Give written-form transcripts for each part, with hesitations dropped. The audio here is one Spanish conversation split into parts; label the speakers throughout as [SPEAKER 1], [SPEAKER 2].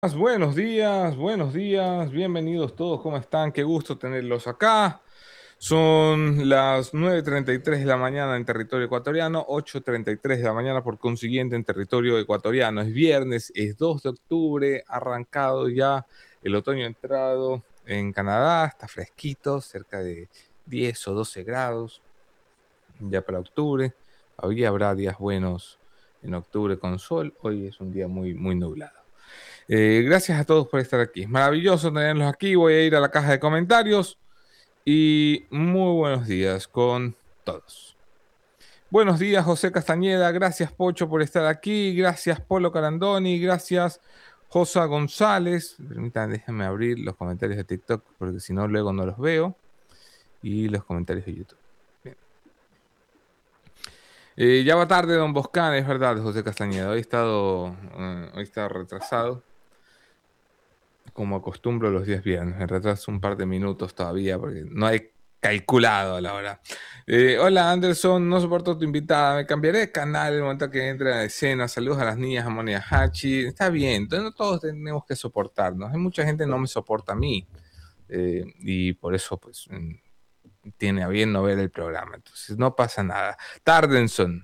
[SPEAKER 1] Buenos días, bienvenidos todos, ¿cómo están? Qué gusto tenerlos acá. Son las 9:33 de la mañana en territorio ecuatoriano, 8:33 de la mañana por consiguiente en territorio ecuatoriano. Es viernes, es 2 de octubre, arrancado ya el otoño entrado en Canadá, está fresquito, cerca de 10 o 12 grados ya para octubre. Hoy habrá días buenos en octubre con sol, hoy es un día muy, muy nublado. Gracias a todos por estar aquí. Es maravilloso tenerlos aquí. Voy a ir a la caja de comentarios y muy buenos días con todos. Buenos días, José Castañeda. Gracias, Pocho, por estar aquí. Gracias, Polo Carandoni. Gracias, Josa González. Permítanme, déjenme abrir los comentarios de TikTok porque si no, luego no los veo. Y los comentarios de YouTube. Bien. Ya va tarde, don Boscan, es verdad, José Castañeda. Hoy he estado retrasado. Como acostumbro los días viernes. Me retraso un par de minutos todavía porque no he calculado a la hora. Hola Anderson, no soporto tu invitada. Me cambiaré de canal el momento que entre a la escena. Saludos a las niñas, a Moni y a Hachi. Está bien, entonces no todos tenemos que soportarnos. Hay mucha gente que no me soporta a mí. Y por eso, pues, tiene a bien no ver el programa. Entonces, no pasa nada. Tardenson.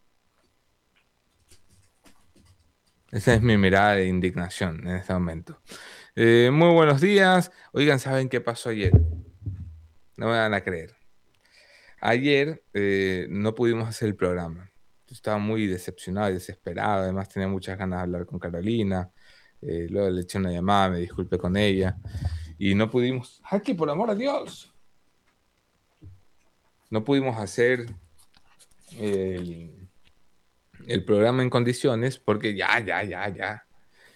[SPEAKER 1] Esa es mi mirada de indignación en este momento. Muy buenos días. Oigan, ¿saben qué pasó ayer? No me van a creer. Ayer no pudimos hacer el programa. Yo estaba muy decepcionado y desesperado. Además, tenía muchas ganas de hablar con Carolina. Luego le eché una llamada, me disculpé con ella. Y no pudimos. ¡Aquí, por amor a Dios! No pudimos hacer el, el programa en condiciones porque ya.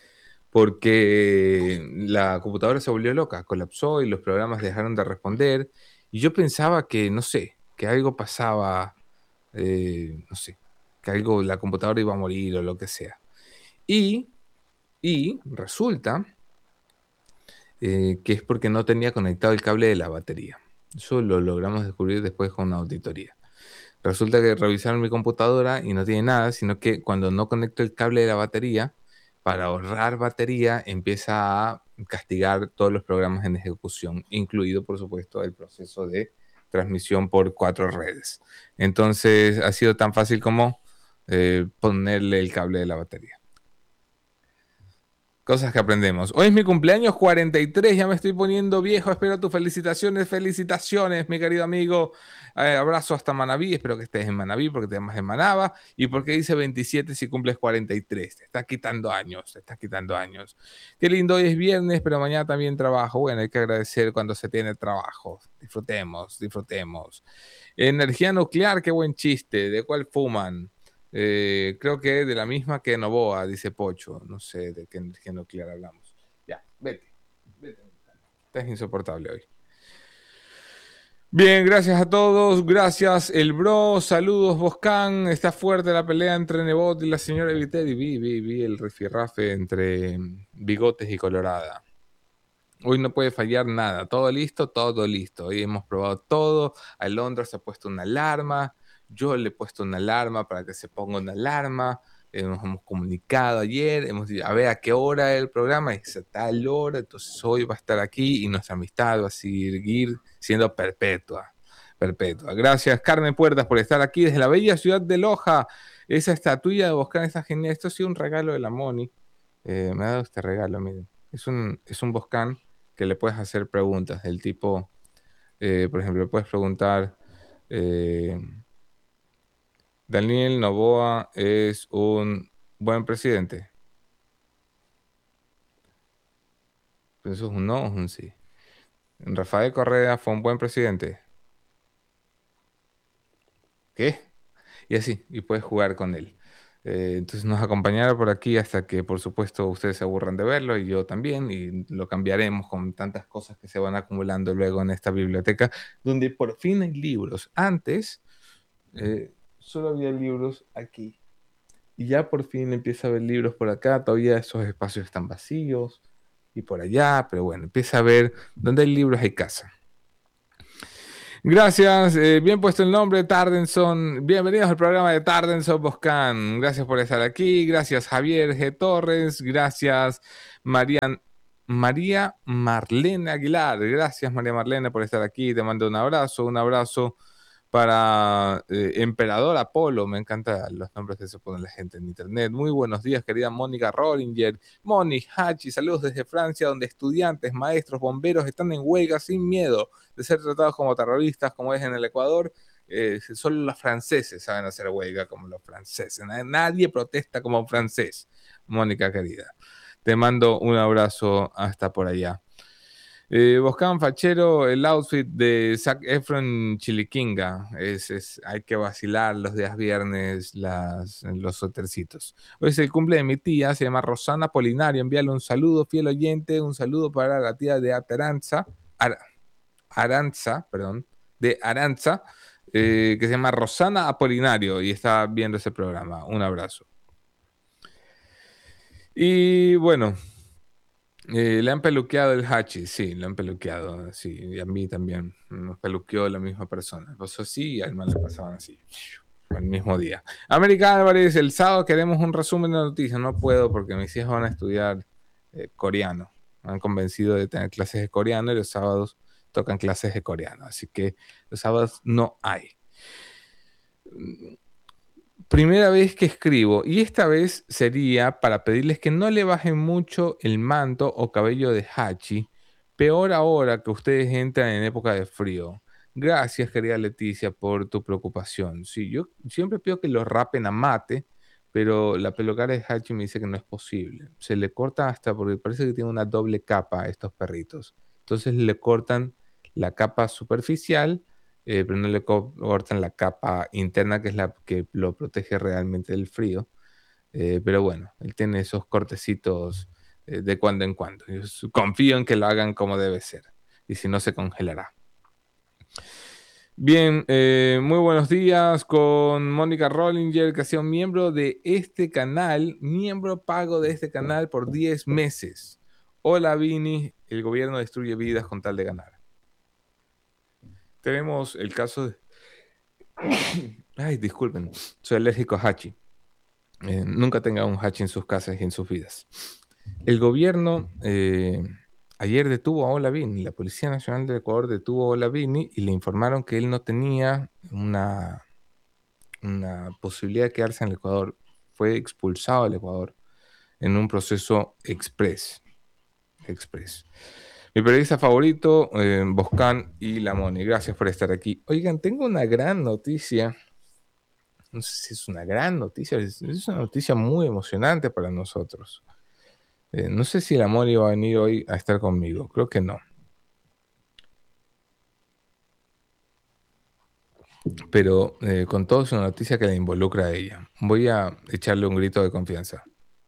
[SPEAKER 1] Porque la computadora se volvió loca, colapsó y los programas dejaron de responder. Y yo pensaba que, no sé, que algo pasaba, no sé, que algo, la computadora iba a morir o lo que sea. Y, y resulta que es porque no tenía conectado el cable de la batería. Eso lo logramos descubrir después con una auditoría. Resulta que revisaron mi computadora y no tiene nada, sino que cuando no conecto el cable de la batería, para ahorrar batería, empieza a castigar todos los programas en ejecución, incluido, por supuesto, el proceso de transmisión por 4 redes. Entonces, ha sido tan fácil como ponerle el cable de la batería. Cosas que aprendemos. Hoy es mi cumpleaños 43, ya me estoy poniendo viejo. Espero tus felicitaciones, felicitaciones, mi querido amigo. Abrazo hasta Manabí, espero que estés en Manabí porque te llamas en Manaba. Y porque dice 27 si cumples 43. Te está quitando años, te está quitando años. Qué lindo, hoy es viernes, pero mañana también trabajo. Bueno, hay que agradecer cuando se tiene trabajo. Disfrutemos, disfrutemos. Energía nuclear, qué buen chiste. ¿De cuál fuman? Creo que de la misma que Novoa, dice Pocho. No sé de qué energía nuclear hablamos. Ya, vete. Vete. Estás insoportable hoy. Bien, gracias a todos. Gracias, el bro. Saludos, Boscan. Está fuerte la pelea entre Nebot y la señora Viteri. Vi el rifirrafe entre Bigotes y Colorada. Hoy no puede fallar nada. Todo listo, todo listo. Hoy hemos probado todo. Alondra se ha puesto una alarma. Yo le he puesto una alarma para que se ponga una alarma. Nos hemos comunicado ayer. Hemos dicho, a ver a qué hora es el programa. Es a tal hora. Entonces hoy va a estar aquí y nuestra amistad va a seguir siendo perpetua. Perpetua. Gracias, Carmen Puertas, por estar aquí desde la bella ciudad de Loja. Esa estatuilla de Boscan está genial. Esto ha sido un regalo de la Moni. Me ha dado este regalo, miren. Es un Boscan que le puedes hacer preguntas del tipo, por ejemplo, le puedes preguntar, eh, ¿Daniel Noboa es un buen presidente? Pues eso es un no o es un sí. ¿Rafael Correa fue un buen presidente? ¿Qué? Y así, y puedes jugar con él. Entonces nos acompañará por aquí hasta que, por supuesto, ustedes se aburran de verlo y yo también, y lo cambiaremos con tantas cosas que se van acumulando luego en esta biblioteca, donde por fin hay libros. Antes solo había libros aquí. Y ya por fin empieza a haber libros por acá. Todavía esos espacios están vacíos. Y por allá. Pero bueno, empieza a ver donde hay libros hay casa. Gracias, bien puesto el nombre, Tardenson. Bienvenidos al programa de Tardenson Boscan. Gracias por estar aquí. Gracias, Javier G. Torres. Gracias, María Marlene Aguilar. Gracias, María Marlene, por estar aquí. Te mando un abrazo. Un abrazo para Emperador Apolo. Me encantan los nombres que se ponen la gente en internet. Muy buenos días, querida Mónica Rollinger. Moni, Hachi, saludos desde Francia, donde estudiantes, maestros, bomberos están en huelga sin miedo de ser tratados como terroristas, como es en el Ecuador. Solo los franceses saben hacer huelga como los franceses. Nadie protesta como un francés, Mónica querida. Te mando un abrazo hasta por allá. Boscan Fachero, el outfit de Zac Efron Chiliquinga. Hay que vacilar los días viernes los hotelcitos. Hoy es el cumple de mi tía, se llama Rosana Polinario. Envíale un saludo, fiel oyente, un saludo para la tía de Aranza, perdón, de Aranza, que se llama Rosana Apolinario y está viendo ese programa. Un abrazo. Y bueno, le han peluqueado el Hachi, sí, le han peluqueado, sí, y a mí también nos peluqueó la misma persona. Pasó así y al mal le pasaban así, el mismo día. América Álvarez, el sábado queremos un resumen de noticias. No puedo porque mis hijos van a estudiar coreano. Me han convencido de tener clases de coreano y los sábados tocan clases de coreano. Así que los sábados no hay. Primera vez que escribo, y esta vez sería para pedirles que no le bajen mucho el manto o cabello de Hachi, peor ahora que ustedes entran en época de frío. Gracias, querida Leticia, por tu preocupación. Sí, yo siempre pido que lo rapen a mate, pero la peluquera de Hachi me dice que no es posible. Se le corta hasta porque parece que tiene una doble capa a estos perritos. Entonces le cortan la capa superficial, pero no le cortan la capa interna, que es la que lo protege realmente del frío. Pero bueno, él tiene esos cortecitos de cuando en cuando. Yo confío en que lo hagan como debe ser. Y si no, se congelará. Bien, muy buenos días con Mónica Rollinger, que ha sido miembro de este canal, miembro pago de este canal por 10 meses. Hola, Vini, el gobierno destruye vidas con tal de ganar. Tenemos el caso de... Ay, disculpen, soy alérgico a Hachi. Nunca tenga un Hachi en sus casas y en sus vidas. El gobierno ayer detuvo a Olavini. La Policía Nacional del Ecuador detuvo a Olavini y le informaron que él no tenía una posibilidad de quedarse en el Ecuador. Fue expulsado del Ecuador en un proceso express. Mi periodista favorito, Boscan y Lamoni. Gracias por estar aquí. Oigan, tengo una gran noticia. No sé si es una gran noticia, es una noticia muy emocionante para nosotros. No sé si Lamoni va a venir hoy a estar conmigo. Creo que no. Pero con todo es una noticia que la involucra a ella. Voy a echarle un grito de confianza.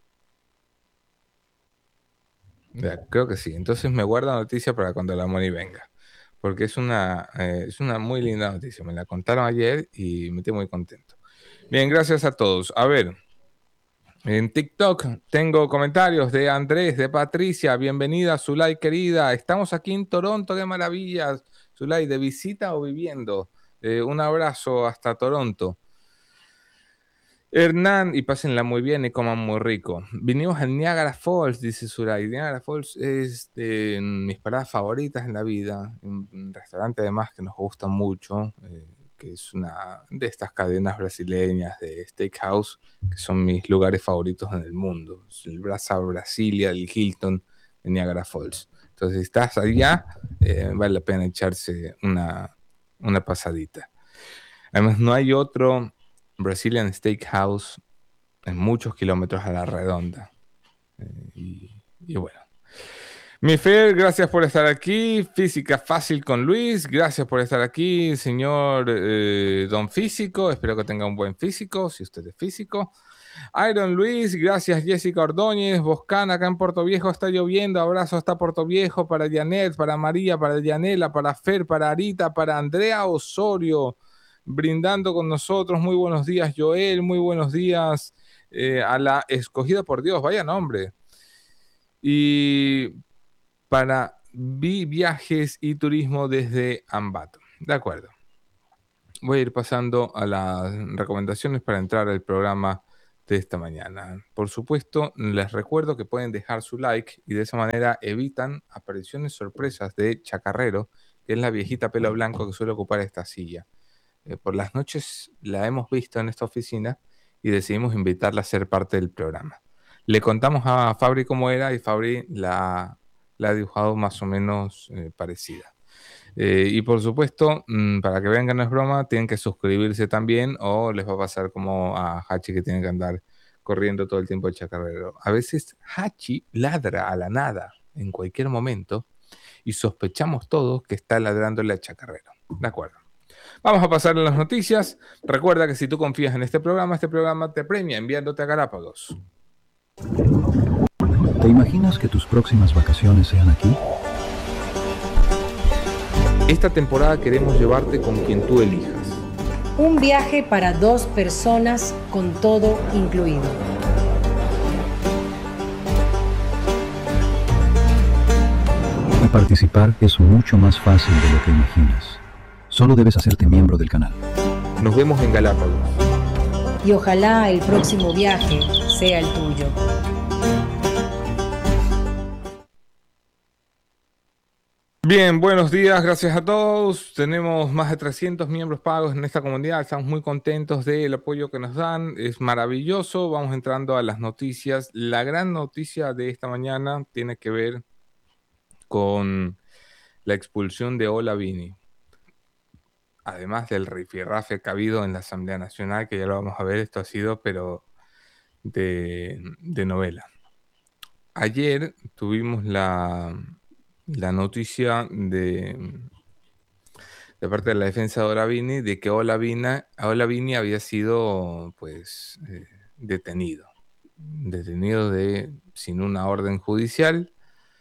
[SPEAKER 1] Ya, creo que sí. Entonces me guarda noticia para cuando la Moni venga. Porque es una muy linda noticia. Me la contaron ayer y me estoy muy contento. Bien, gracias a todos. A ver, en TikTok tengo comentarios de Andrés, de Patricia. Bienvenida, Zulay querida. Estamos aquí en Toronto, qué maravillas. Zulay, ¿de visita o viviendo? Un abrazo hasta Toronto. Hernán, y pásenla muy bien y coman muy rico. Vinimos al Niagara Falls, dice Suray. Niagara Falls es de mis paradas favoritas en la vida. Un restaurante además que nos gusta mucho, que es una de estas cadenas brasileñas de steakhouse, que son mis lugares favoritos en el mundo. Es el Brasa Brasilia, el Hilton de Niagara Falls. Entonces, si estás allá, vale la pena echarse una pasadita. Además, no hay otro Brazilian Steakhouse en muchos kilómetros a la redonda. Y bueno. Mi Fer, gracias por estar aquí. Física Fácil con Luis, gracias por estar aquí, señor Don Físico. Espero que tenga un buen físico, si usted es físico. Iron Luis, gracias Jessica Ordóñez. Boscan, acá en Puerto Viejo está lloviendo. Abrazo hasta Puerto Viejo para Janet, para María, para Yanela, para Fer, para Arita, para Andrea Osorio, brindando con nosotros. Muy buenos días, Joel. Muy buenos días a la escogida por Dios. Vaya nombre. Y para Viajes y Turismo desde Ambato. de acuerdo. Voy a ir pasando a las recomendaciones para entrar al programa de esta mañana. Por supuesto, les recuerdo que pueden dejar su like y de esa manera evitan apariciones sorpresas de Chacarrero, que es la viejita pelo blanco que suele ocupar esta silla. Por las noches la hemos visto en esta oficina y decidimos invitarla a ser parte del programa. Le contamos a Fabri cómo era y Fabri la ha dibujado más o menos parecida. Y por supuesto, para que vean que no es broma, tienen que suscribirse también o les va a pasar como a Hachi, que tiene que andar corriendo todo el tiempo el chacarrero. A veces Hachi ladra a la nada en cualquier momento y sospechamos todos que está ladrándole al chacarrero. ¿De acuerdo? Vamos a pasar a las noticias. Recuerda que si tú confías en este programa te premia enviándote a Galápagos.
[SPEAKER 2] ¿Te imaginas que tus próximas vacaciones sean aquí?
[SPEAKER 1] Esta temporada queremos llevarte con quien tú elijas.
[SPEAKER 3] Un viaje para 2 personas con todo incluido.
[SPEAKER 2] Y participar es mucho más fácil de lo que imaginas. Solo debes hacerte miembro del canal.
[SPEAKER 1] Nos vemos en Galápagos.
[SPEAKER 3] Y ojalá el próximo viaje sea el tuyo.
[SPEAKER 1] Bien, buenos días, gracias a todos. Tenemos más de 300 miembros pagos en esta comunidad. Estamos muy contentos del apoyo que nos dan. Es maravilloso. Vamos entrando a las noticias. La gran noticia de esta mañana tiene que ver con la expulsión de Ola Vini. Además del rifirrafe que ha habido en la Asamblea Nacional, que ya lo vamos a ver, esto ha sido, pero de novela. Ayer tuvimos la noticia de parte de la defensa de Ola Vini de que Ola Vini había sido pues detenido sin una orden judicial,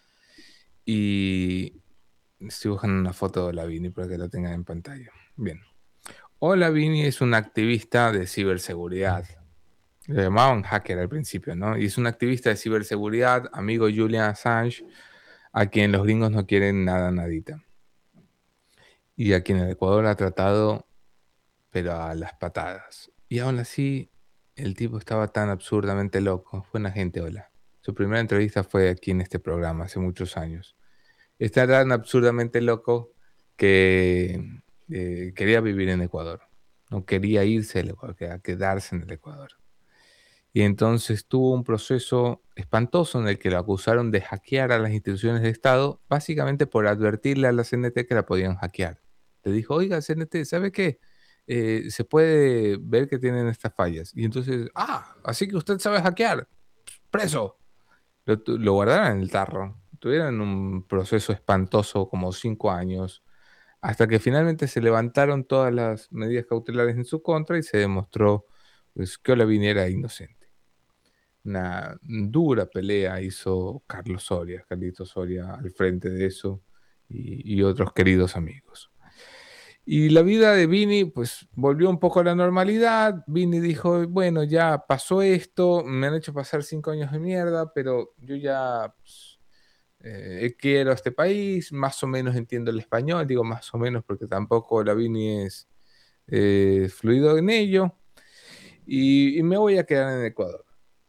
[SPEAKER 1] y estoy buscando una foto de Ola Vini para que la tengan en pantalla. Bien, Ola Vini es un activista de ciberseguridad. Le llamaban hacker al principio, ¿no? Y es un activista de ciberseguridad, amigo de Julian Assange, a quien los gringos no quieren nada, nadita. Y a quien el Ecuador ha tratado, pero a las patadas. Y aún así, el tipo estaba tan absurdamente loco. Fue un agente, hola. Su primera entrevista fue aquí en este programa, hace muchos años. Está tan absurdamente loco que quería vivir en Ecuador. No quería irse del Ecuador, quería quedarse en el Ecuador. Y entonces tuvo un proceso espantoso en el que lo acusaron de hackear a las instituciones de Estado, básicamente por advertirle a la CNT que la podían hackear. Le dijo, oiga, CNT, ¿sabe qué? Se puede ver que tienen estas fallas. Y entonces, así que usted sabe hackear, preso. Lo guardaron en el tarro. Tuvieron un proceso espantoso como 5 años, hasta que finalmente se levantaron todas las medidas cautelares en su contra y se demostró pues, que Olavini era inocente. Una dura pelea hizo Carlito Soria al frente de eso, y otros queridos amigos. Y la vida de Vini pues volvió un poco a la normalidad. Vini dijo, bueno, ya pasó esto, me han hecho pasar 5 años de mierda, pero yo ya pues, quiero a este país, más o menos entiendo el español, digo más o menos porque tampoco la Vini es fluido en ello, y me voy a quedar en Ecuador.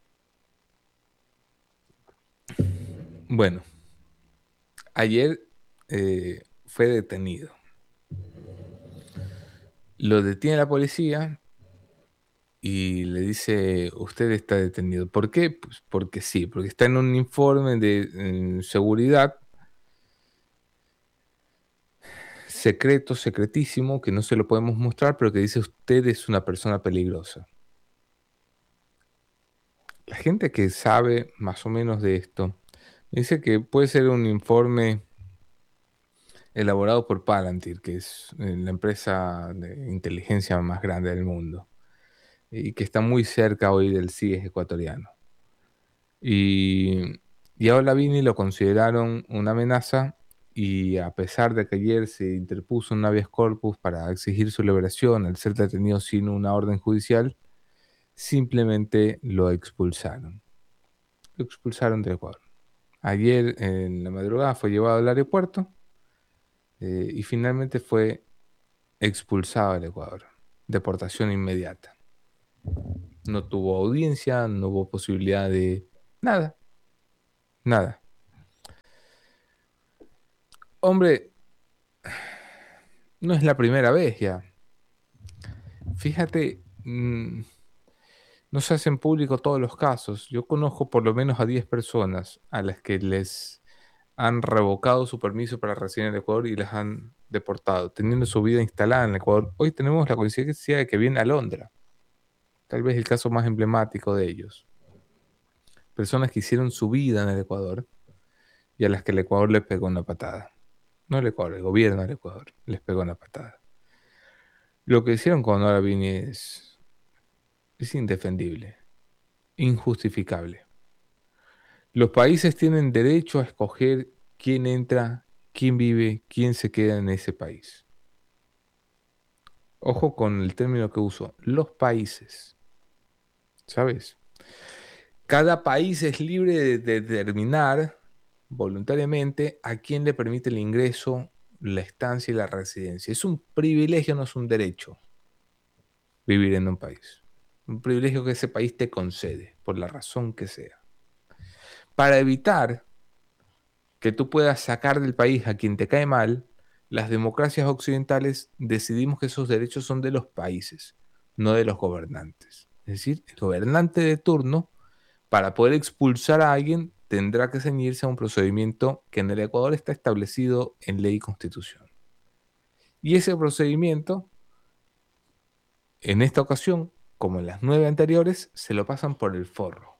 [SPEAKER 1] Bueno, ayer fue detenido. Lo detiene la policía y le dice, usted está detenido. ¿Por qué? Pues porque sí, porque está en un informe de seguridad secreto, secretísimo, que no se lo podemos mostrar, pero que dice usted es una persona peligrosa. La gente que sabe más o menos de esto dice que puede ser un informe elaborado por Palantir, que es la empresa de inteligencia más grande del mundo, y que está muy cerca hoy del CIES ecuatoriano. Y a Olavini lo consideraron una amenaza, y a pesar de que ayer se interpuso un habeas corpus para exigir su liberación al ser detenido sin una orden judicial, simplemente lo expulsaron. Lo expulsaron del Ecuador. Ayer en la madrugada fue llevado al aeropuerto y finalmente fue expulsado del Ecuador. Deportación inmediata. No tuvo audiencia, no hubo posibilidad de nada. Nada. Hombre, no es la primera vez ya. Fíjate, no se hacen público todos los casos. Yo conozco por lo menos a 10 personas a las que les han revocado su permiso para residir en el Ecuador y las han deportado, teniendo su vida instalada en el Ecuador. Hoy tenemos la coincidencia de que viene a Londra. Tal vez el caso más emblemático de ellos. Personas que hicieron su vida en el Ecuador y a las que el Ecuador les pegó una patada. No el Ecuador, el gobierno del Ecuador les pegó una patada. Lo que hicieron con Nora Vini es indefendible, injustificable. Los países tienen derecho a escoger quién entra, quién vive, quién se queda en ese país. Ojo con el término que uso, los países. ¿Sabes? Cada país es libre de determinar voluntariamente a quién le permite el ingreso, la estancia y la residencia. Es un privilegio, no es un derecho vivir en un país. Un privilegio que ese país te concede, por la razón que sea. Para evitar que tú puedas sacar del país a quien te cae mal, las democracias occidentales decidimos que esos derechos son de los países, no de los gobernantes. Es decir, el gobernante de turno, para poder expulsar a alguien, tendrá que ceñirse a un procedimiento que en el Ecuador está establecido en ley y constitución. Y ese procedimiento, en esta ocasión, como en las 9 anteriores, se lo pasan por el forro.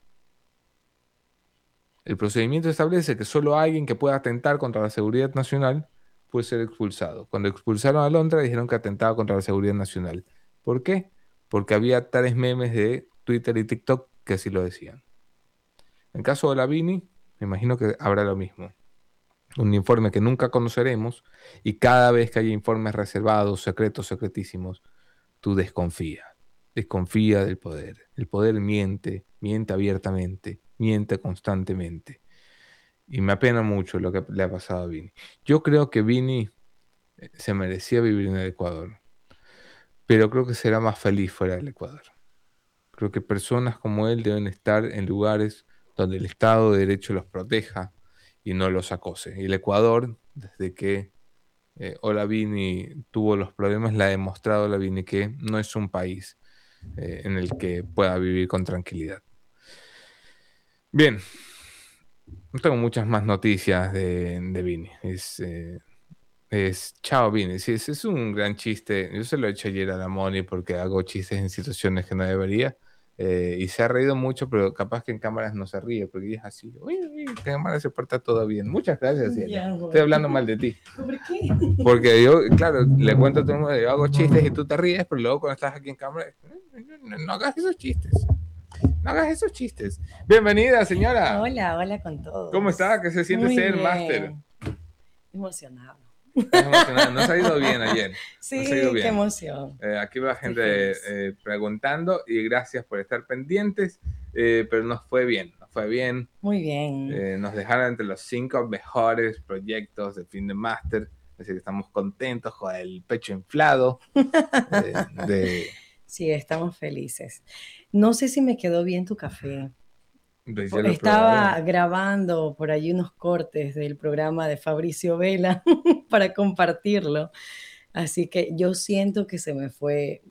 [SPEAKER 1] El procedimiento establece que solo alguien que pueda atentar contra la seguridad nacional puede ser expulsado. Cuando expulsaron a Londra dijeron que atentaba contra la seguridad nacional. ¿Por qué? Porque había tales memes de Twitter y TikTok que así lo decían. En el caso de Lavini, me imagino que habrá lo mismo. Un informe que nunca conoceremos y cada vez que haya informes reservados, secretos, secretísimos, tú desconfías. Desconfía del poder. El poder miente, miente abiertamente, miente constantemente. Y me apena mucho lo que le ha pasado a Vini. Yo creo que Vini se merecía vivir en el Ecuador, pero creo que será más feliz fuera del Ecuador. Creo que personas como él deben estar en lugares donde el Estado de Derecho los proteja y no los acose. Y el Ecuador, desde que Olavini tuvo los problemas, le ha demostrado a Olavini que no es un país en el que pueda vivir con tranquilidad. Bien, no tengo muchas más noticias de Vini. Chao Vini. Sí, es un gran chiste. Yo se lo he hecho ayer a la Moni porque hago chistes en situaciones que no debería. Y se ha reído mucho, pero capaz que en cámaras no se ríe, porque ella es así, uy, en cámaras se porta todo bien. Muchas gracias, Ciela. Estoy hablando mal de ti.
[SPEAKER 3] ¿Por qué?
[SPEAKER 1] Porque yo, claro, le cuento a todo el mundo, yo hago chistes y tú te ríes, pero luego cuando estás aquí en cámara, no hagas esos chistes. No hagas esos chistes. Bienvenida, señora.
[SPEAKER 3] Hola, hola con todos.
[SPEAKER 1] ¿Cómo está? ¿Qué se siente
[SPEAKER 3] Muy
[SPEAKER 1] ser
[SPEAKER 3] bien.
[SPEAKER 1] máster?
[SPEAKER 3] Emocionado.
[SPEAKER 1] Estás emocionada. Nos ha ido bien ayer.
[SPEAKER 3] Sí,
[SPEAKER 1] Nos ha ido bien.
[SPEAKER 3] qué emoción.
[SPEAKER 1] Aquí va gente preguntando y gracias por estar pendientes, pero nos fue bien,
[SPEAKER 3] Muy bien.
[SPEAKER 1] nos dejaron entre los 5 mejores proyectos de fin de máster, así que estamos contentos con el pecho inflado.
[SPEAKER 3] Sí, estamos felices. No sé si me quedó bien tu café.
[SPEAKER 1] Ya lo
[SPEAKER 3] Estaba
[SPEAKER 1] probaré.
[SPEAKER 3] grabando por allí unos cortes del programa de Fabricio Vela para compartirlo. Así que yo siento que se me fue.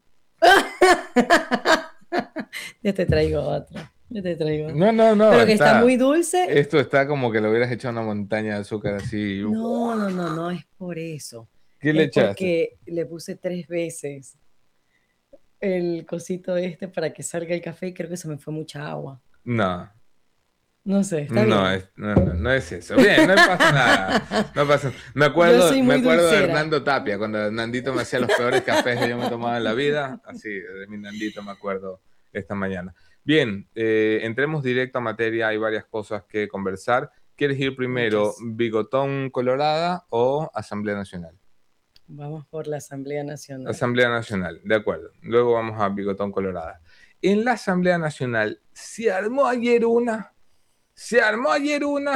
[SPEAKER 3] Ya te traigo otro.
[SPEAKER 1] No,
[SPEAKER 3] Pero que está muy dulce.
[SPEAKER 1] Esto está como que le hubieras echado una montaña de azúcar así.
[SPEAKER 3] No, es por eso.
[SPEAKER 1] ¿Qué le echaste?
[SPEAKER 3] Porque le puse 3 veces el cosito para que salga el café y creo que se me fue mucha agua. No sé, está bien.
[SPEAKER 1] No es eso. Bien, no pasa nada. No pasa. Me acuerdo de Hernando Tapia, cuando Hernandito me hacía los peores cafés que yo me tomaba en la vida. Así, de mi Hernandito me acuerdo esta mañana. Bien, entremos directo a materia. Hay varias cosas que conversar. ¿Quieres ir primero Bigotón Colorada o Asamblea Nacional?
[SPEAKER 3] Vamos por la Asamblea Nacional.
[SPEAKER 1] Asamblea Nacional, de acuerdo. Luego vamos a Bigotón Colorada. En la Asamblea Nacional se armó ayer una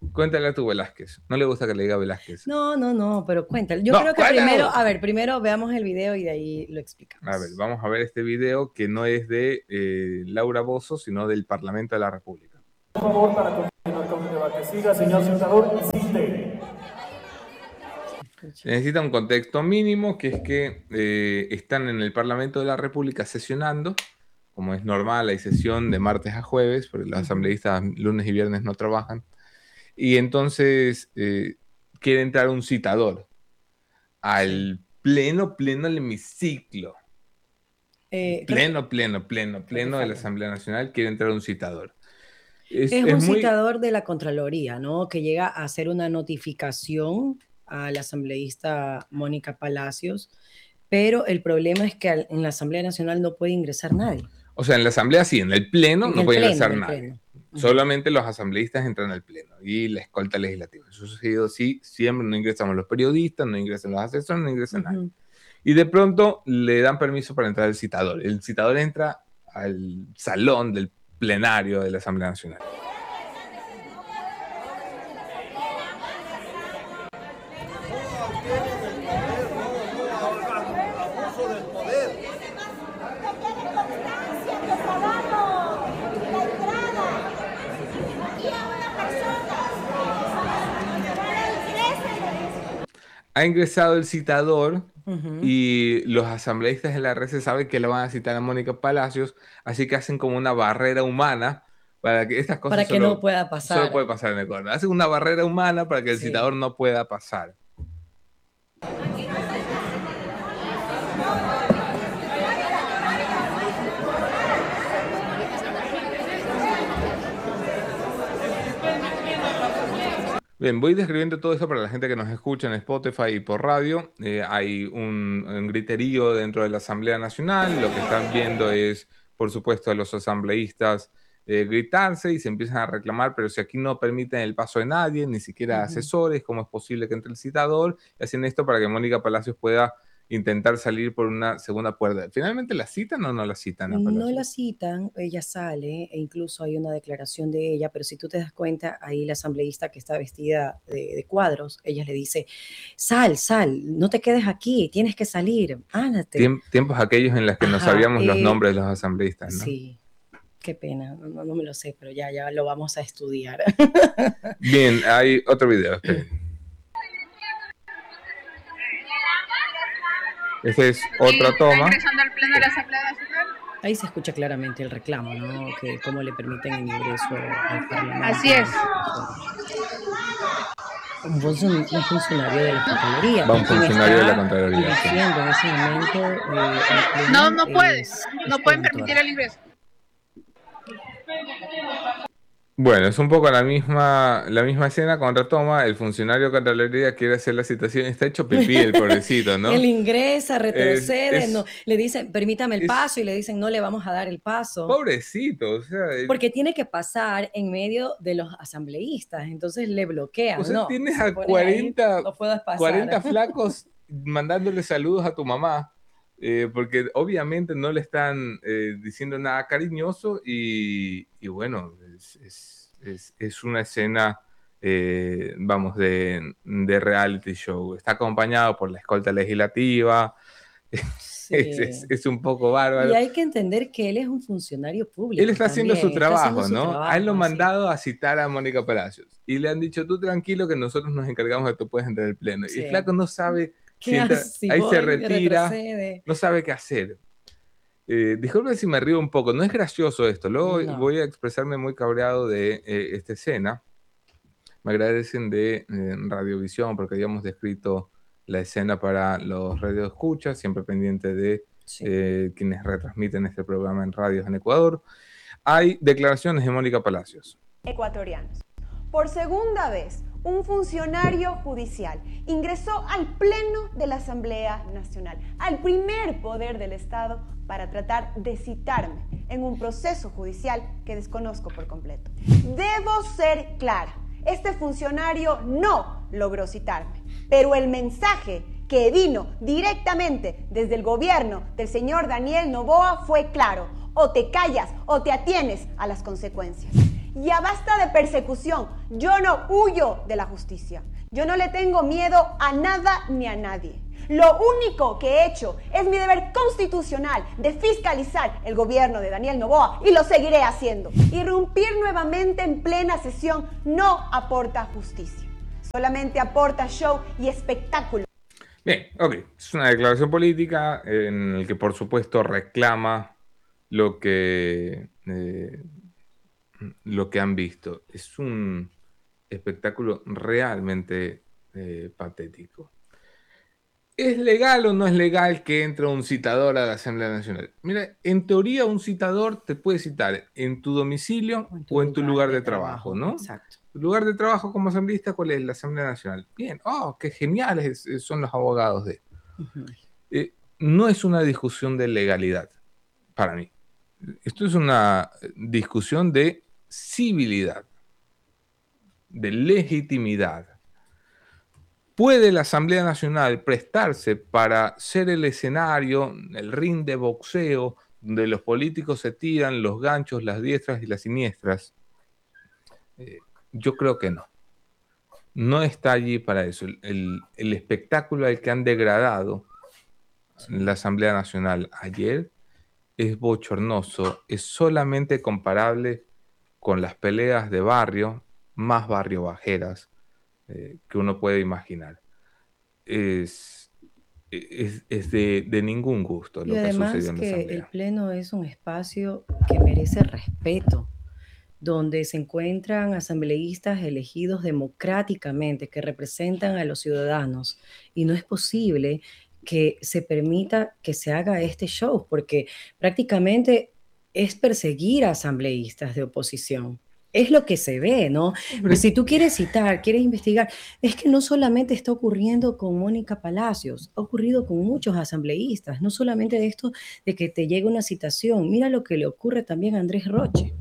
[SPEAKER 1] Cuéntale a tu Velázquez. No le gusta que le diga Velázquez.
[SPEAKER 3] No, pero cuéntale. Yo creo que primero veamos el video y de ahí lo explicamos.
[SPEAKER 1] A ver, vamos a ver este video que no es de Laura Bozzo, sino del Parlamento de la República.
[SPEAKER 4] Por favor, para continuar con el debate. Siga, señor senador, insiste.
[SPEAKER 1] Necesita un contexto mínimo, que es que están en el Parlamento de la República sesionando, como es normal, hay sesión de martes a jueves, porque los asambleístas lunes y viernes no trabajan, y entonces quiere entrar un citador al pleno del hemiciclo. Pleno de la Asamblea Nacional, quiere entrar un citador.
[SPEAKER 3] Es un citador de la Contraloría, ¿no? Que llega a hacer una notificación a la asambleísta Mónica Palacios, pero el problema es que en la Asamblea Nacional no puede ingresar nadie.
[SPEAKER 1] O sea, en la Asamblea sí, en el Pleno no puede ingresar nadie. Solamente los asambleístas entran al Pleno y la escolta legislativa. Eso ha sucedido así, siempre no ingresamos los periodistas, no ingresan los asesores, no ingresa nadie. Y de pronto le dan permiso para entrar el citador. El citador entra al salón del plenario de la Asamblea Nacional. Ha ingresado el citador y los asambleístas de la RC saben que le van a citar a Mónica Palacios, así que hacen como una barrera humana para que estas cosas
[SPEAKER 3] no pueda pasar.
[SPEAKER 1] Solo puede pasar en Ecuador. Hacen una barrera humana para que el citador no pueda pasar. Bien, voy describiendo todo esto para la gente que nos escucha en Spotify y por radio. Hay un griterío dentro de la Asamblea Nacional. Lo que están viendo es, por supuesto, a los asambleístas gritarse y se empiezan a reclamar, pero si aquí no permiten el paso de nadie, ni siquiera asesores, ¿cómo es posible que entre el citador? Y hacen esto para que Mónica Palacios pueda intentar salir por una segunda puerta. ¿Finalmente la citan o no la citan?
[SPEAKER 3] No la citan, ella sale e incluso hay una declaración de ella, pero si tú te das cuenta, ahí la asambleísta que está vestida de cuadros, ella le dice, sal, no te quedes aquí, tienes que salir, ándate.
[SPEAKER 1] Tiempos aquellos en los que no sabíamos los nombres de los asambleístas, ¿no?
[SPEAKER 3] Sí, qué pena, no me lo sé, pero ya lo vamos a estudiar.
[SPEAKER 1] Bien, hay otro video, esperen. Esa es otra toma.
[SPEAKER 5] Ingresando al Pleno de la Asamblea Nacional.
[SPEAKER 3] Ahí se escucha claramente el reclamo, ¿no? Que cómo le permiten el ingreso al Parlamento.
[SPEAKER 5] Así es.
[SPEAKER 3] Un funcionario de la Contraloría.
[SPEAKER 1] Va un funcionario de la Contraloría.
[SPEAKER 3] Sí. En ese momento,
[SPEAKER 5] no pueden permitir el ingreso.
[SPEAKER 1] Bueno, es un poco la misma escena con retoma. El funcionario de Contraloría quiere hacer la citación y está hecho pipí el pobrecito, ¿no?
[SPEAKER 3] Él ingresa, retrocede, no, le dicen, permítame el paso, y le dicen, no le vamos a dar el paso.
[SPEAKER 1] Pobrecito, o sea...
[SPEAKER 3] Porque tiene que pasar en medio de los asambleístas, entonces le bloquean.
[SPEAKER 1] O sea, tienes a 40 flacos mandándole saludos a tu mamá, porque obviamente no le están diciendo nada cariñoso y bueno, es una escena, vamos, de reality show. Está acompañado por la escolta legislativa. Sí. Es un poco bárbaro.
[SPEAKER 3] Y hay que entender que él es un funcionario público.
[SPEAKER 1] Él está haciendo su trabajo, ¿no? A él lo han mandado a citar a Mónica Palacios. Y le han dicho, tú tranquilo que nosotros nos encargamos de que tú puedes entrar al pleno. Sí. Y el flaco no sabe... ahí se retira, no sabe qué hacer. Disculpen si me río un poco, no es gracioso esto. Luego voy a expresarme muy cabreado de esta escena. Me agradecen de Radiovisión porque habíamos descrito la escena para los radioescuchas, siempre pendiente de quienes retransmiten este programa en radios en Ecuador. Hay declaraciones de Mónica Palacios.
[SPEAKER 6] Ecuatorianos. Por segunda vez, un funcionario judicial ingresó al Pleno de la Asamblea Nacional, al primer poder del Estado, para tratar de citarme en un proceso judicial que desconozco por completo. Debo ser clara, este funcionario no logró citarme, pero el mensaje que vino directamente desde el gobierno del señor Daniel Noboa fue claro: o te callas o te atienes a las consecuencias. Ya basta de persecución. Yo no huyo de la justicia. Yo no le tengo miedo a nada ni a nadie. Lo único que he hecho es mi deber constitucional de fiscalizar el gobierno de Daniel Noboa y lo seguiré haciendo. Irrumpir nuevamente en plena sesión no aporta justicia, solamente aporta show y espectáculo.
[SPEAKER 1] Bien, ok. Es una declaración política en la que por supuesto reclama lo que han visto. Es un espectáculo realmente patético. ¿Es legal o no es legal que entre un citador a la Asamblea Nacional? Mira, en teoría un citador te puede citar en tu domicilio o en tu lugar de trabajo, ¿no?
[SPEAKER 3] Exacto.
[SPEAKER 1] Tu lugar de trabajo como asambleísta, ¿cuál es? La Asamblea Nacional. Bien, qué geniales son los abogados de...
[SPEAKER 3] Ujú.
[SPEAKER 1] No es una discusión de legalidad, para mí. Esto es una discusión de civilidad, de legitimidad. ¿Puede la Asamblea Nacional prestarse para ser el escenario, el ring de boxeo, donde los políticos se tiran los ganchos, las diestras y las siniestras? Yo creo que no. No está allí para eso. El espectáculo al que han degradado la Asamblea Nacional ayer es bochornoso, es solamente comparable con las peleas de barrio, más barrio bajeras, que uno puede imaginar. Es de ningún gusto
[SPEAKER 3] Y
[SPEAKER 1] lo que
[SPEAKER 3] además
[SPEAKER 1] sucedió en la
[SPEAKER 3] que el
[SPEAKER 1] Asamblea.
[SPEAKER 3] Pleno es un espacio que merece respeto, donde se encuentran asambleístas elegidos democráticamente que representan a los ciudadanos. Y no es posible que se permita que se haga este show, porque prácticamente es perseguir a asambleístas de oposición. Es lo que se ve, ¿no? Pero si tú quieres citar, quieres investigar, es que no solamente está ocurriendo con Mónica Palacios, ha ocurrido con muchos asambleístas, no solamente de esto de que te llegue una citación. Mira lo que le ocurre también a Andrés Roche.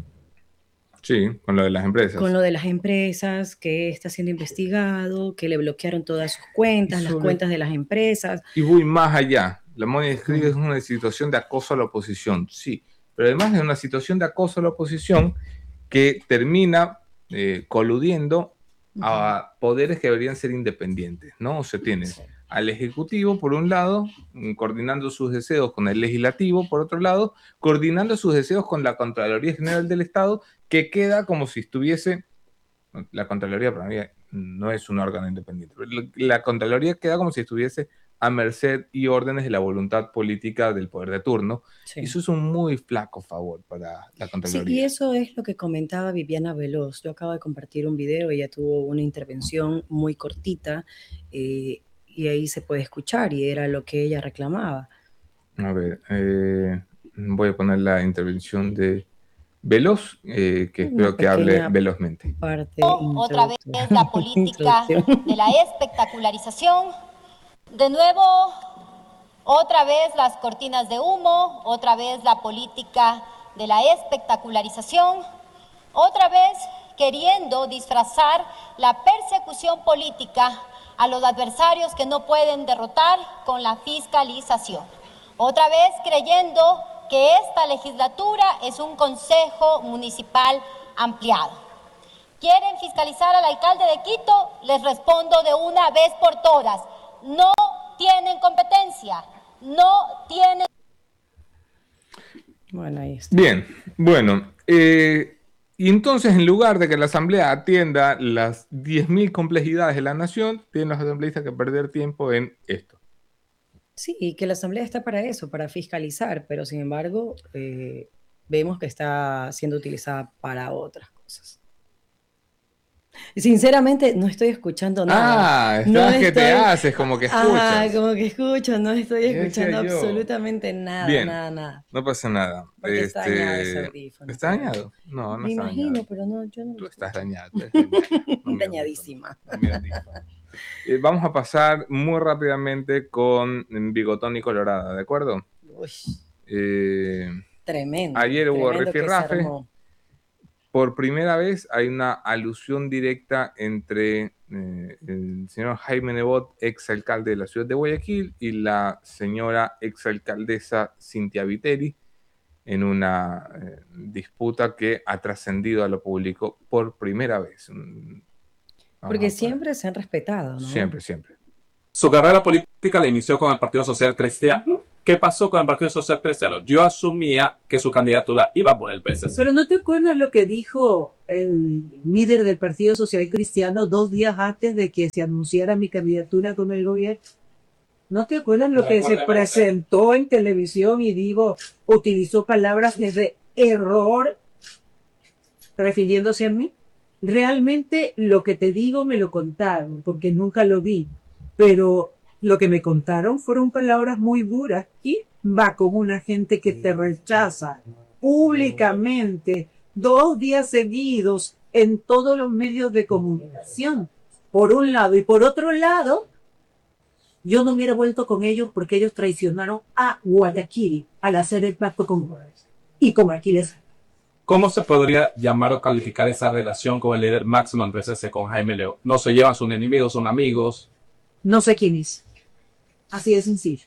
[SPEAKER 1] Sí, con lo de las empresas.
[SPEAKER 3] Con lo de las empresas, que está siendo investigado, que le bloquearon todas sus cuentas, las cuentas de las empresas.
[SPEAKER 1] Y voy más allá. La Mónica escribe es una situación de acoso a la oposición, sí, pero además es una situación de acoso a la oposición que termina coludiendo a poderes que deberían ser independientes, ¿no? O sea, tienes al Ejecutivo, por un lado, coordinando sus deseos con el Legislativo, por otro lado, coordinando sus deseos con la Contraloría General del Estado, que queda como si estuviese... La Contraloría para mí no es un órgano independiente, pero la Contraloría queda como si estuviese a merced y órdenes de la voluntad política del poder de turno. Sí. Y eso es un muy flaco favor para la Contraloría.
[SPEAKER 3] Sí, y eso es lo que comentaba Viviana Veloz. Yo acabo de compartir un video, ella tuvo una intervención muy cortita y ahí se puede escuchar y era lo que ella reclamaba.
[SPEAKER 1] A ver, voy a poner la intervención de Veloz, que espero que hable velozmente.
[SPEAKER 7] Otra vez la política de la espectacularización. De nuevo, otra vez las cortinas de humo, otra vez la política de la espectacularización, otra vez queriendo disfrazar la persecución política a los adversarios que no pueden derrotar con la fiscalización. Otra vez creyendo que esta legislatura es un consejo municipal ampliado. ¿Quieren fiscalizar al alcalde de Quito? Les respondo de una vez por todas. No tienen competencia, no tienen...
[SPEAKER 3] Bueno, ahí está.
[SPEAKER 1] Bien, bueno, y entonces en lugar de que la Asamblea atienda las 10.000 complejidades de la nación, tienen los asambleístas que perder tiempo en esto.
[SPEAKER 3] Sí, y que la Asamblea está para eso, para fiscalizar, pero sin embargo vemos que está siendo utilizada para otras cosas. Sinceramente, no estoy escuchando nada.
[SPEAKER 1] ¿Qué te haces? Como que escuchas.
[SPEAKER 3] Como que escucho, no estoy escuchando absolutamente nada.
[SPEAKER 1] Bien,
[SPEAKER 3] nada.
[SPEAKER 1] No pasa nada.
[SPEAKER 3] Porque está dañado ese audífono.
[SPEAKER 1] ¿Está dañado? No, no
[SPEAKER 3] Me
[SPEAKER 1] está
[SPEAKER 3] imagino,
[SPEAKER 1] dañado.
[SPEAKER 3] pero no, yo no.
[SPEAKER 1] Tú estás dañado.
[SPEAKER 3] Dañadísima.
[SPEAKER 1] Vamos a pasar muy rápidamente con Bigotón y Colorada, ¿de acuerdo?
[SPEAKER 3] Tremendo.
[SPEAKER 1] Ayer hubo rifirrafe. Por primera vez hay una alusión directa entre el señor Jaime Nebot, exalcalde de la ciudad de Guayaquil, y la señora exalcaldesa Cintia Viteri. en una disputa que ha trascendido a lo público por primera vez.
[SPEAKER 3] Porque siempre se han respetado, ¿no?
[SPEAKER 1] Siempre, siempre.
[SPEAKER 8] Su carrera política la inició con el Partido Social Cristiano. ¿Qué pasó con el Partido Social Cristiano? Yo asumía que su candidatura iba por el PSC.
[SPEAKER 9] Pero ¿no te acuerdas lo que dijo el líder del Partido Social Cristiano 2 días antes de que se anunciara mi candidatura con el gobierno? ¿No te acuerdas lo que se presentó en televisión y utilizó palabras de error refiriéndose a mí? Realmente lo que te digo me lo contaron, porque nunca lo vi, pero lo que me contaron fueron palabras muy duras y va con una gente que te rechaza públicamente 2 días seguidos en todos los medios de comunicación, por un lado, y por otro lado, yo no hubiera vuelto con ellos porque ellos traicionaron a Guayaquil al hacer el pacto con Aquiles.
[SPEAKER 8] ¿Cómo se podría llamar o calificar esa relación con el líder máximo del PSC, con Jaime León? No se llevan, son enemigos, son amigos.
[SPEAKER 9] No sé quién es. Así de sencillo.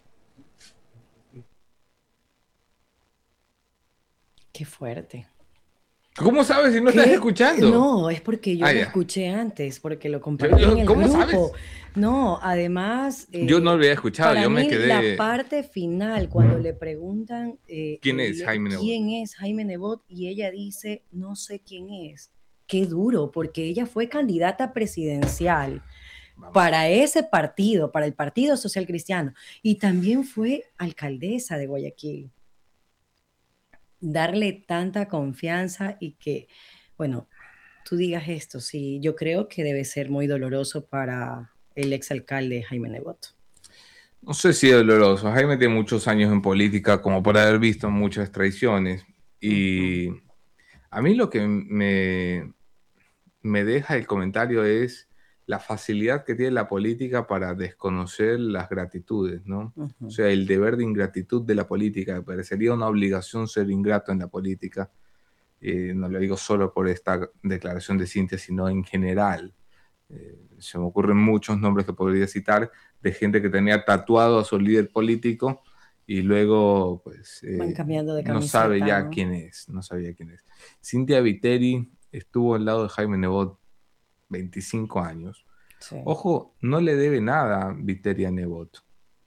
[SPEAKER 3] Qué fuerte.
[SPEAKER 1] ¿Cómo sabes si no estás escuchando?
[SPEAKER 3] No, es porque yo lo escuché antes, porque lo compartí en el
[SPEAKER 1] ¿Cómo
[SPEAKER 3] grupo.
[SPEAKER 1] sabes?
[SPEAKER 3] No, además...
[SPEAKER 1] yo no lo había escuchado, yo me quedé...
[SPEAKER 3] La parte final, cuando le preguntan...
[SPEAKER 1] ¿Quién es Jaime Nebot?
[SPEAKER 3] ¿Quién es Jaime Nebot? Y ella dice, no sé quién es. Qué duro, porque ella fue candidata presidencial para ese partido, para el Partido Social Cristiano, y también fue alcaldesa de Guayaquil. Darle tanta confianza y que, bueno, tú digas esto, sí, yo creo que debe ser muy doloroso para el exalcalde Jaime Nebot.
[SPEAKER 1] No sé si es doloroso. Jaime tiene muchos años en política como para haber visto muchas traiciones. Y a mí lo que me deja el comentario es la facilidad que tiene la política para desconocer las gratitudes, ¿no? O sea, el deber de ingratitud de la política. Me parecería una obligación ser ingrato en la política. No lo digo solo por esta declaración de Cynthia, sino en general. Se me ocurren muchos nombres que podría citar de gente que tenía tatuado a su líder político y luego pues
[SPEAKER 3] van cambiando de camiseta,
[SPEAKER 1] no sabe ya quién es, no sabía quién es. Cynthia Viteri estuvo al lado de Jaime Nebot 25 años. Sí. Ojo, no le debe nada Viteri a Nebot.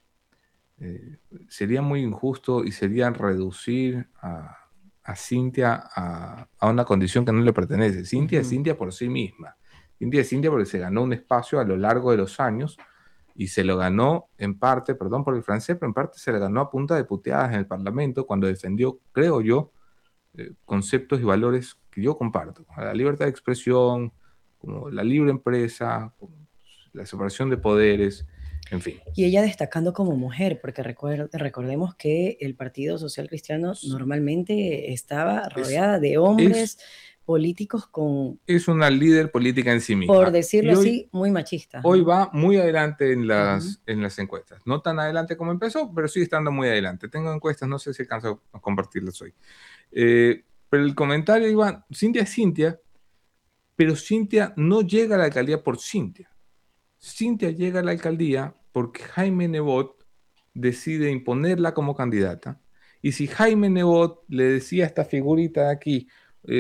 [SPEAKER 1] Sería muy injusto y sería reducir a Cynthia a una condición que no le pertenece. Cynthia es Cynthia por sí misma. Cynthia es Cynthia porque se ganó un espacio a lo largo de los años y se lo ganó en parte, perdón por el francés, pero en parte se le ganó a punta de puteadas en el Parlamento cuando defendió, creo yo, conceptos y valores que yo comparto. La libertad de expresión, como la libre empresa, la separación de poderes, en fin.
[SPEAKER 3] Y ella destacando como mujer, porque recordemos que el Partido Social Cristiano normalmente estaba rodeada de hombres políticos con...
[SPEAKER 1] Es una líder política en sí misma.
[SPEAKER 3] Por decirlo así, muy machista.
[SPEAKER 1] Hoy va muy adelante en las encuestas. No tan adelante como empezó, pero sigue estando muy adelante. Tengo encuestas, no sé si alcanzo a compartirlas hoy. Pero el comentario iba, Cynthia es Cynthia, pero Cynthia no llega a la alcaldía por Cynthia. Cynthia llega a la alcaldía porque Jaime Nebot decide imponerla como candidata. Y si Jaime Nebot le decía a esta figurita de aquí,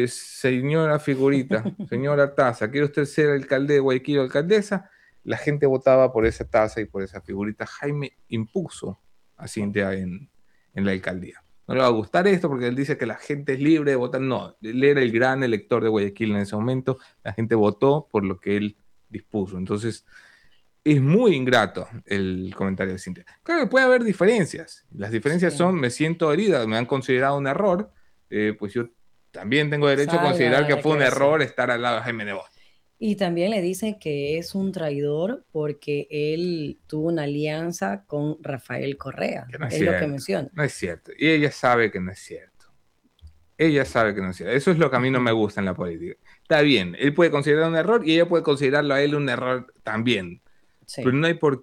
[SPEAKER 1] señora figurita, señora taza, ¿quiere usted ser alcalde de Guayaquil o alcaldesa? La gente votaba por esa taza y por esa figurita. Jaime impuso a Cynthia en la alcaldía. No le va a gustar esto porque él dice que la gente es libre de votar. No, él era el gran elector de Guayaquil en ese momento. La gente votó por lo que él dispuso. Entonces, es muy ingrato el comentario de Cynthia. Claro que puede haber diferencias. Las diferencias son, me siento herida, me han considerado un error, pues yo también tengo derecho a considerar que fue un error estar al lado de Jaime Nebot.
[SPEAKER 3] Y también le dicen que es un traidor porque él tuvo una alianza con Rafael Correa.
[SPEAKER 1] Que no es
[SPEAKER 3] lo que menciona.
[SPEAKER 1] No es cierto. Y ella sabe que no es cierto. Ella sabe que no es cierto. Eso es lo que a mí no me gusta en la política. Está bien, él puede considerar un error y ella puede considerarlo a él un error también. Sí. Pero no hay por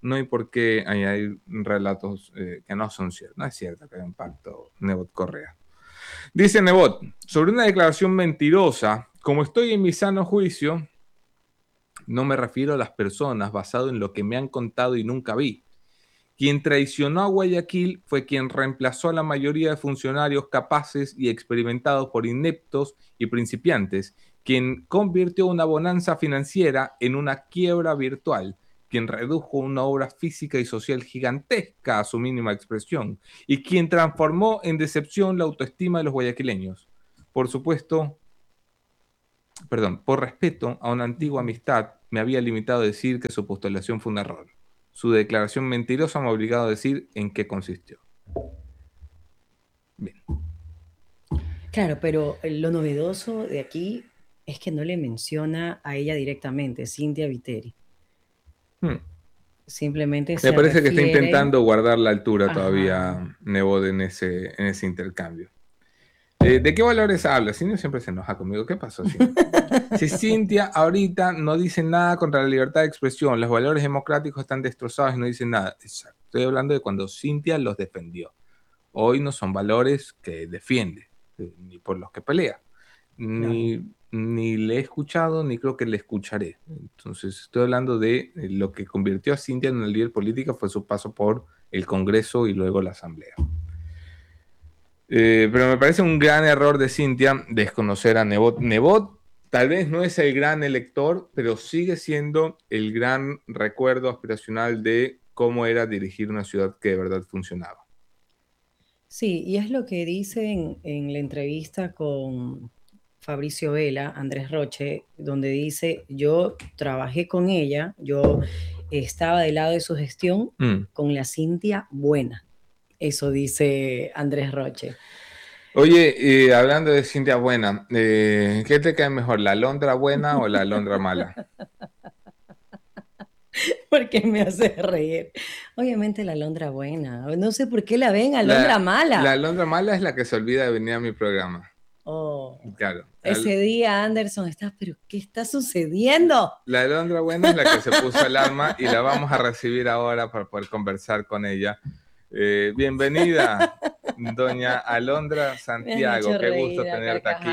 [SPEAKER 1] qué añadir relatos que no son ciertos. No es cierto que hay un pacto Nebot-Correa. Dice Nebot, sobre una declaración mentirosa, como estoy en mi sano juicio, no me refiero a las personas basado en lo que me han contado y nunca vi. Quien traicionó a Guayaquil fue quien reemplazó a la mayoría de funcionarios capaces y experimentados por ineptos y principiantes, quien convirtió una bonanza financiera en una quiebra virtual, quien redujo una obra física y social gigantesca a su mínima expresión, y quien transformó en decepción la autoestima de los guayaquileños. Por respeto a una antigua amistad, me había limitado a decir que su postulación fue un error. Su declaración mentirosa me ha obligado a decir en qué consistió. Bien.
[SPEAKER 3] Claro, pero lo novedoso de aquí es que no le menciona a ella directamente, Cynthia Viteri. Simplemente
[SPEAKER 1] me parece que está
[SPEAKER 3] refiere...
[SPEAKER 1] intentando guardar la altura
[SPEAKER 3] Ajá.
[SPEAKER 1] todavía Nebot en ese intercambio. ¿De qué valores habla? Cintia siempre se enoja conmigo. ¿Qué pasó, Cintia? Si Cintia ahorita no dice nada contra la libertad de expresión, los valores democráticos están destrozados y no dice nada. Exacto. Estoy hablando de cuando Cintia los defendió. Hoy no son valores que defiende, ni por los que pelea. Ni le he escuchado, ni creo que le escucharé. Entonces, estoy hablando de lo que convirtió a Cintia en una líder política fue su paso por el Congreso y luego la Asamblea. Pero me parece un gran error de Cintia desconocer a Nebot. Nebot tal vez no es el gran elector, pero sigue siendo el gran recuerdo aspiracional de cómo era dirigir una ciudad que de verdad funcionaba.
[SPEAKER 3] Sí, y es lo que dicen en la entrevista con Fabricio Vela, Andrés Roche, donde dice, yo trabajé con ella, yo estaba del lado de su gestión con la Cintia buena. Eso dice Andrés Roche.
[SPEAKER 1] Oye, hablando de Cintia buena, ¿qué te cae mejor, la Alondra buena o la Alondra mala?
[SPEAKER 3] Porque me hace reír. Obviamente la Alondra buena. No sé por qué la ven Alondra mala.
[SPEAKER 1] La Alondra mala es la que se olvida de venir a mi programa.
[SPEAKER 3] Oh,
[SPEAKER 1] claro.
[SPEAKER 3] Ese día, Anderson, pero ¿qué está sucediendo?
[SPEAKER 1] La Alondra buena es la que se puso alarma y la vamos a recibir ahora para poder conversar con ella. Bienvenida, doña Alondra Santiago. Qué gusto tenerte aquí.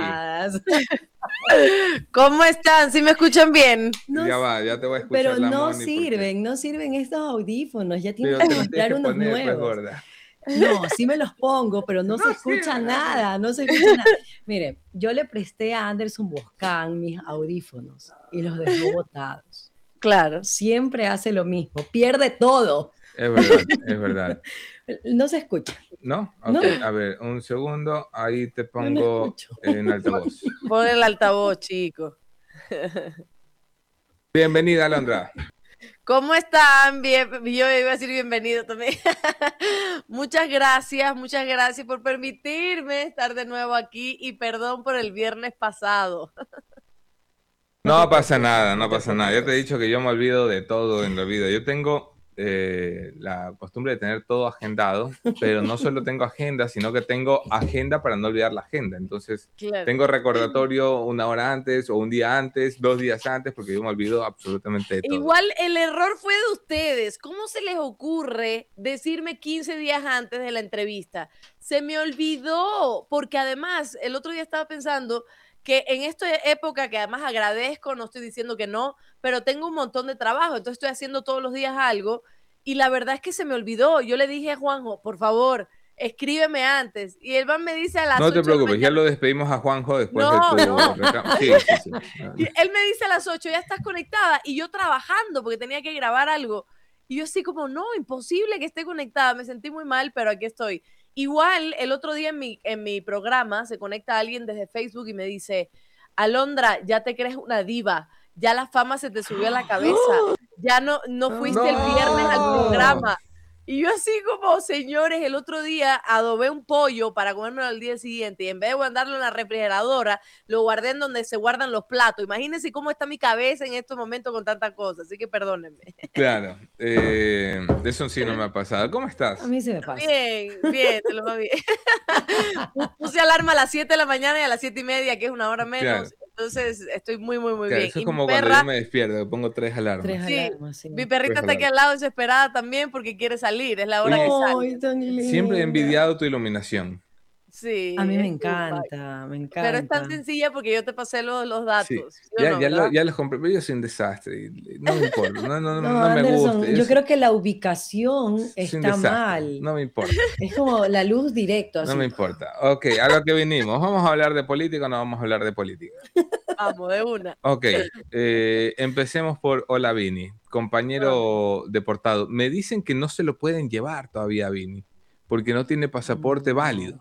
[SPEAKER 10] ¿Cómo están? ¿Sí me escuchan bien?
[SPEAKER 1] Ya te voy a escuchar.
[SPEAKER 3] Pero no sirven estos audífonos. Ya tienes que comprar unos nuevos. No, sí me los pongo, pero no se escucha nada, no se escucha nada. Mire, yo le presté a Anderson Boscan mis audífonos y los dejó botados.
[SPEAKER 10] Claro.
[SPEAKER 3] Siempre hace lo mismo, pierde todo.
[SPEAKER 1] Es verdad, es verdad.
[SPEAKER 3] No se escucha.
[SPEAKER 1] ¿No? Ok, no. A ver, un segundo, ahí te pongo en altavoz.
[SPEAKER 10] Pon el altavoz, chico.
[SPEAKER 1] Bienvenida, Alondra.
[SPEAKER 10] ¿Cómo están? Bien, yo iba a decir bienvenido también. Muchas gracias por permitirme estar de nuevo aquí y perdón por el viernes pasado.
[SPEAKER 1] No pasa nada, no pasa nada. Ya te he dicho que yo me olvido de todo en la vida. Yo tengo la costumbre de tener todo agendado, pero no solo tengo agenda, sino que tengo agenda para no olvidar la agenda. Entonces, claro, tengo recordatorio una hora antes o un día antes, 2 días antes, porque yo me olvido absolutamente de todo.
[SPEAKER 10] Igual el error fue de ustedes. ¿Cómo se les ocurre decirme 15 días antes de la entrevista? Se me olvidó, porque además el otro día estaba pensando que en esta época, que además agradezco, no estoy diciendo que no, pero tengo un montón de trabajo, entonces estoy haciendo todos los días algo, y la verdad es que se me olvidó. Yo le dije a Juanjo, por favor, escríbeme antes, y el man me dice a las 8
[SPEAKER 1] No te preocupes, ya lo despedimos a Juanjo después de tu reclamo. Sí.
[SPEAKER 10] Y él me dice a las 8, ya estás conectada, y yo trabajando, porque tenía que grabar algo, y yo así como, no, imposible que esté conectada, me sentí muy mal, pero aquí estoy. Igual, el otro día en mi programa se conecta alguien desde Facebook y me dice, Alondra, ya te crees una diva, ya la fama se te subió a la cabeza, ya no fuiste el viernes al programa. Y yo así como, señores, el otro día adobé un pollo para comérmelo al día siguiente y en vez de guardarlo en la refrigeradora, lo guardé en donde se guardan los platos. Imagínense cómo está mi cabeza en estos momentos con tantas cosas, así que perdónenme.
[SPEAKER 1] Claro, eso sí no me ha pasado. ¿Cómo estás?
[SPEAKER 3] A mí se me pasa.
[SPEAKER 10] Bien, te lo va bien. Puse alarma a las 7 de la mañana y a las 7:30, que es una hora menos. Claro. Entonces estoy muy claro, bien.
[SPEAKER 1] Eso es como cuando yo me despierto, pongo 3 alarmas.
[SPEAKER 10] Sí. Mi perrita está aquí al lado desesperada también porque quiere salir, es la hora que sale.
[SPEAKER 1] Siempre he envidiado tu iluminación.
[SPEAKER 10] Sí,
[SPEAKER 3] A mí me
[SPEAKER 10] es muy guay.
[SPEAKER 3] encanta, me
[SPEAKER 10] Pero es tan
[SPEAKER 3] encanta.
[SPEAKER 10] sencilla porque yo te pasé los
[SPEAKER 1] Sí,
[SPEAKER 10] datos, ¿sí o no,
[SPEAKER 1] ya
[SPEAKER 10] verdad?
[SPEAKER 1] los compré, pero yo soy un desastre. No me importa,
[SPEAKER 3] No,
[SPEAKER 1] no me gusta.
[SPEAKER 3] Anderson, yo creo que la ubicación
[SPEAKER 1] Soy un
[SPEAKER 3] está
[SPEAKER 1] desastre,
[SPEAKER 3] mal.
[SPEAKER 1] no me importa.
[SPEAKER 3] Es como la luz directo,
[SPEAKER 1] No me
[SPEAKER 3] así.
[SPEAKER 1] importa. Ok, a lo que vinimos. ¿Vamos a hablar de política o no vamos a hablar de política?
[SPEAKER 10] Vamos, de una.
[SPEAKER 1] Ok, empecemos por Olavini, compañero deportado. Me dicen que no se lo pueden llevar todavía a Vini, porque no tiene pasaporte válido.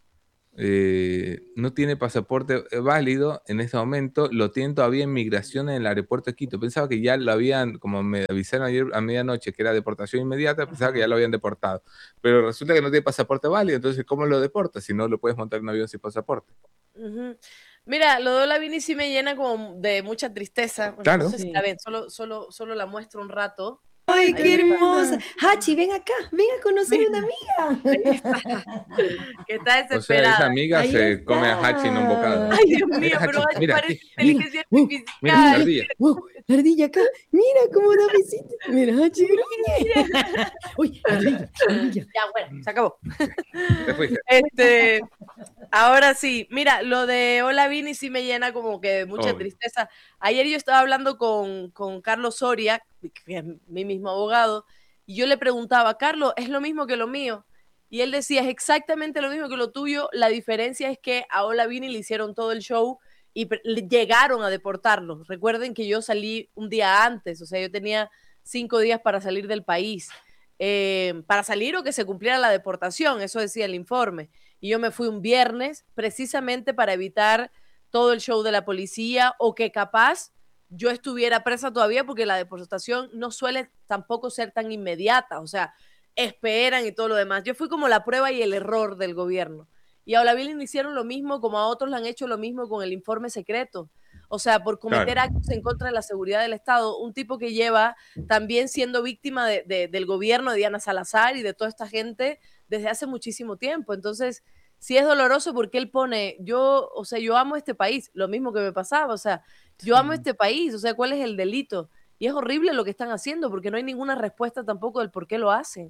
[SPEAKER 1] No tiene pasaporte válido en este momento, lo tienen todavía en migración en el aeropuerto de Quito. Pensaba que ya lo habían, como me avisaron ayer a medianoche que era deportación inmediata, pensaba que ya lo habían deportado. Pero resulta que no tiene pasaporte válido, entonces ¿cómo lo deportas si no lo puedes montar en un avión sin pasaporte?
[SPEAKER 10] Ujú. Mira, lo de Olavini sí me llena como de mucha tristeza. Bueno,
[SPEAKER 1] Claro.
[SPEAKER 10] no sé si la ven, solo la muestro un rato.
[SPEAKER 3] ¡Ay,
[SPEAKER 10] Ahí
[SPEAKER 3] qué
[SPEAKER 10] está.
[SPEAKER 3] hermosa! Hachi, ven acá, ven a conocer a una amiga.
[SPEAKER 10] Ahí está. Que está
[SPEAKER 1] O sea,
[SPEAKER 10] desesperada.
[SPEAKER 1] esa amiga
[SPEAKER 3] Ahí
[SPEAKER 1] se come a Hachi en un bocado.
[SPEAKER 10] Ay, Dios mío,
[SPEAKER 1] Mira,
[SPEAKER 10] pero
[SPEAKER 1] Hachi,
[SPEAKER 10] Hachi
[SPEAKER 1] mira,
[SPEAKER 10] parece
[SPEAKER 1] mira,
[SPEAKER 10] inteligencia
[SPEAKER 1] mira la
[SPEAKER 10] artificial.
[SPEAKER 1] ardilla.
[SPEAKER 3] Wow, la ardilla acá. Mira cómo da besitos. Mira, Hachi gruñe. Uy, ardilla.
[SPEAKER 10] Ya, bueno, se acabó.
[SPEAKER 1] Te fuiste.
[SPEAKER 10] Ahora sí, mira, lo de Olavini sí me llena como que de mucha
[SPEAKER 1] Obvio.
[SPEAKER 10] tristeza. Ayer yo estaba hablando con Carlos Soria, que es mi mismo abogado, y yo le preguntaba, Carlos, ¿es lo mismo que lo mío? Y él decía, es exactamente lo mismo que lo tuyo, la diferencia es que a Olavini le hicieron todo el show y llegaron a deportarlo. Recuerden que yo salí un día antes, o sea, yo tenía 5 días para salir del país, para salir o que se cumpliera la deportación, eso decía el informe. Y yo me fui un viernes precisamente para evitar todo el show de la policía o que capaz yo estuviera presa todavía porque la deportación no suele tampoco ser tan inmediata, o sea, esperan y todo lo demás. Yo fui como la prueba y el error del gobierno. Y a Olavini le hicieron lo mismo, como a otros le han hecho lo mismo con el informe secreto. O sea, por cometer actos en contra de la seguridad del Estado, un tipo que lleva también siendo víctima del gobierno de Diana Salazar y de toda esta gente desde hace muchísimo tiempo. Entonces, sí es doloroso porque él pone, yo amo este país, lo mismo que me pasaba, o sea, yo amo este país, o sea, ¿cuál es el delito? Y es horrible lo que están haciendo porque no hay ninguna respuesta tampoco del por qué lo hacen.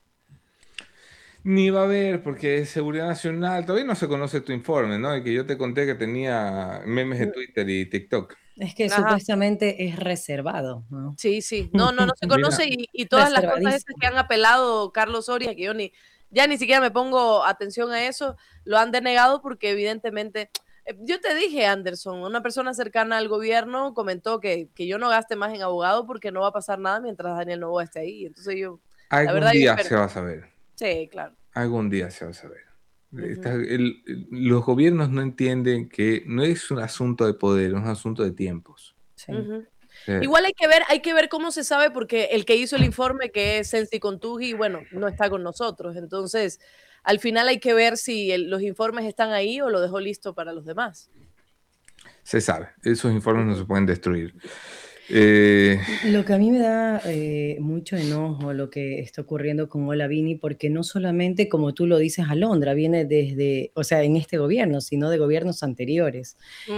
[SPEAKER 1] Ni va a haber, porque es seguridad nacional. Todavía no se conoce tu informe, ¿no? Y que yo te conté que tenía memes de Twitter y TikTok.
[SPEAKER 3] Es que supuestamente es reservado, ¿no?
[SPEAKER 10] Sí, sí. No se conoce y todas las cosas esas que han apelado Carlos Soria, que yo ya ni siquiera me pongo atención a eso, lo han denegado porque evidentemente, yo te dije, Anderson, una persona cercana al gobierno comentó que yo no gaste más en abogado porque no va a pasar nada mientras Daniel Noboa esté ahí. Entonces yo, la verdad,
[SPEAKER 1] Algún día se va a saber.
[SPEAKER 10] Sí, claro.
[SPEAKER 1] Algún día se va a saber. Los gobiernos no entienden que no es un asunto de poder, es un asunto de tiempos.
[SPEAKER 3] Sí.
[SPEAKER 10] Igual hay que ver cómo se sabe, porque el que hizo el informe, que es Sensi Contugi, bueno, no está con nosotros. Entonces, al final hay que ver si los informes están ahí o lo dejó listo para los demás.
[SPEAKER 1] Se sabe, esos informes no se pueden destruir.
[SPEAKER 3] Lo que a mí me da mucho enojo lo que está ocurriendo con Olavini, porque no solamente, como tú lo dices, Alondra, viene desde, o sea, en este gobierno, sino de gobiernos anteriores.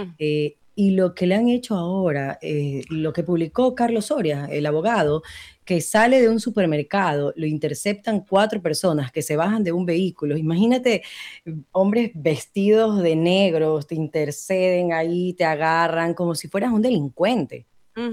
[SPEAKER 3] Y lo que le han hecho ahora, lo que publicó Carlos Soria, el abogado, que sale de un supermercado, lo interceptan 4 personas que se bajan de un vehículo. Imagínate, hombres vestidos de negros, te interceden ahí, te agarran como si fueras un delincuente.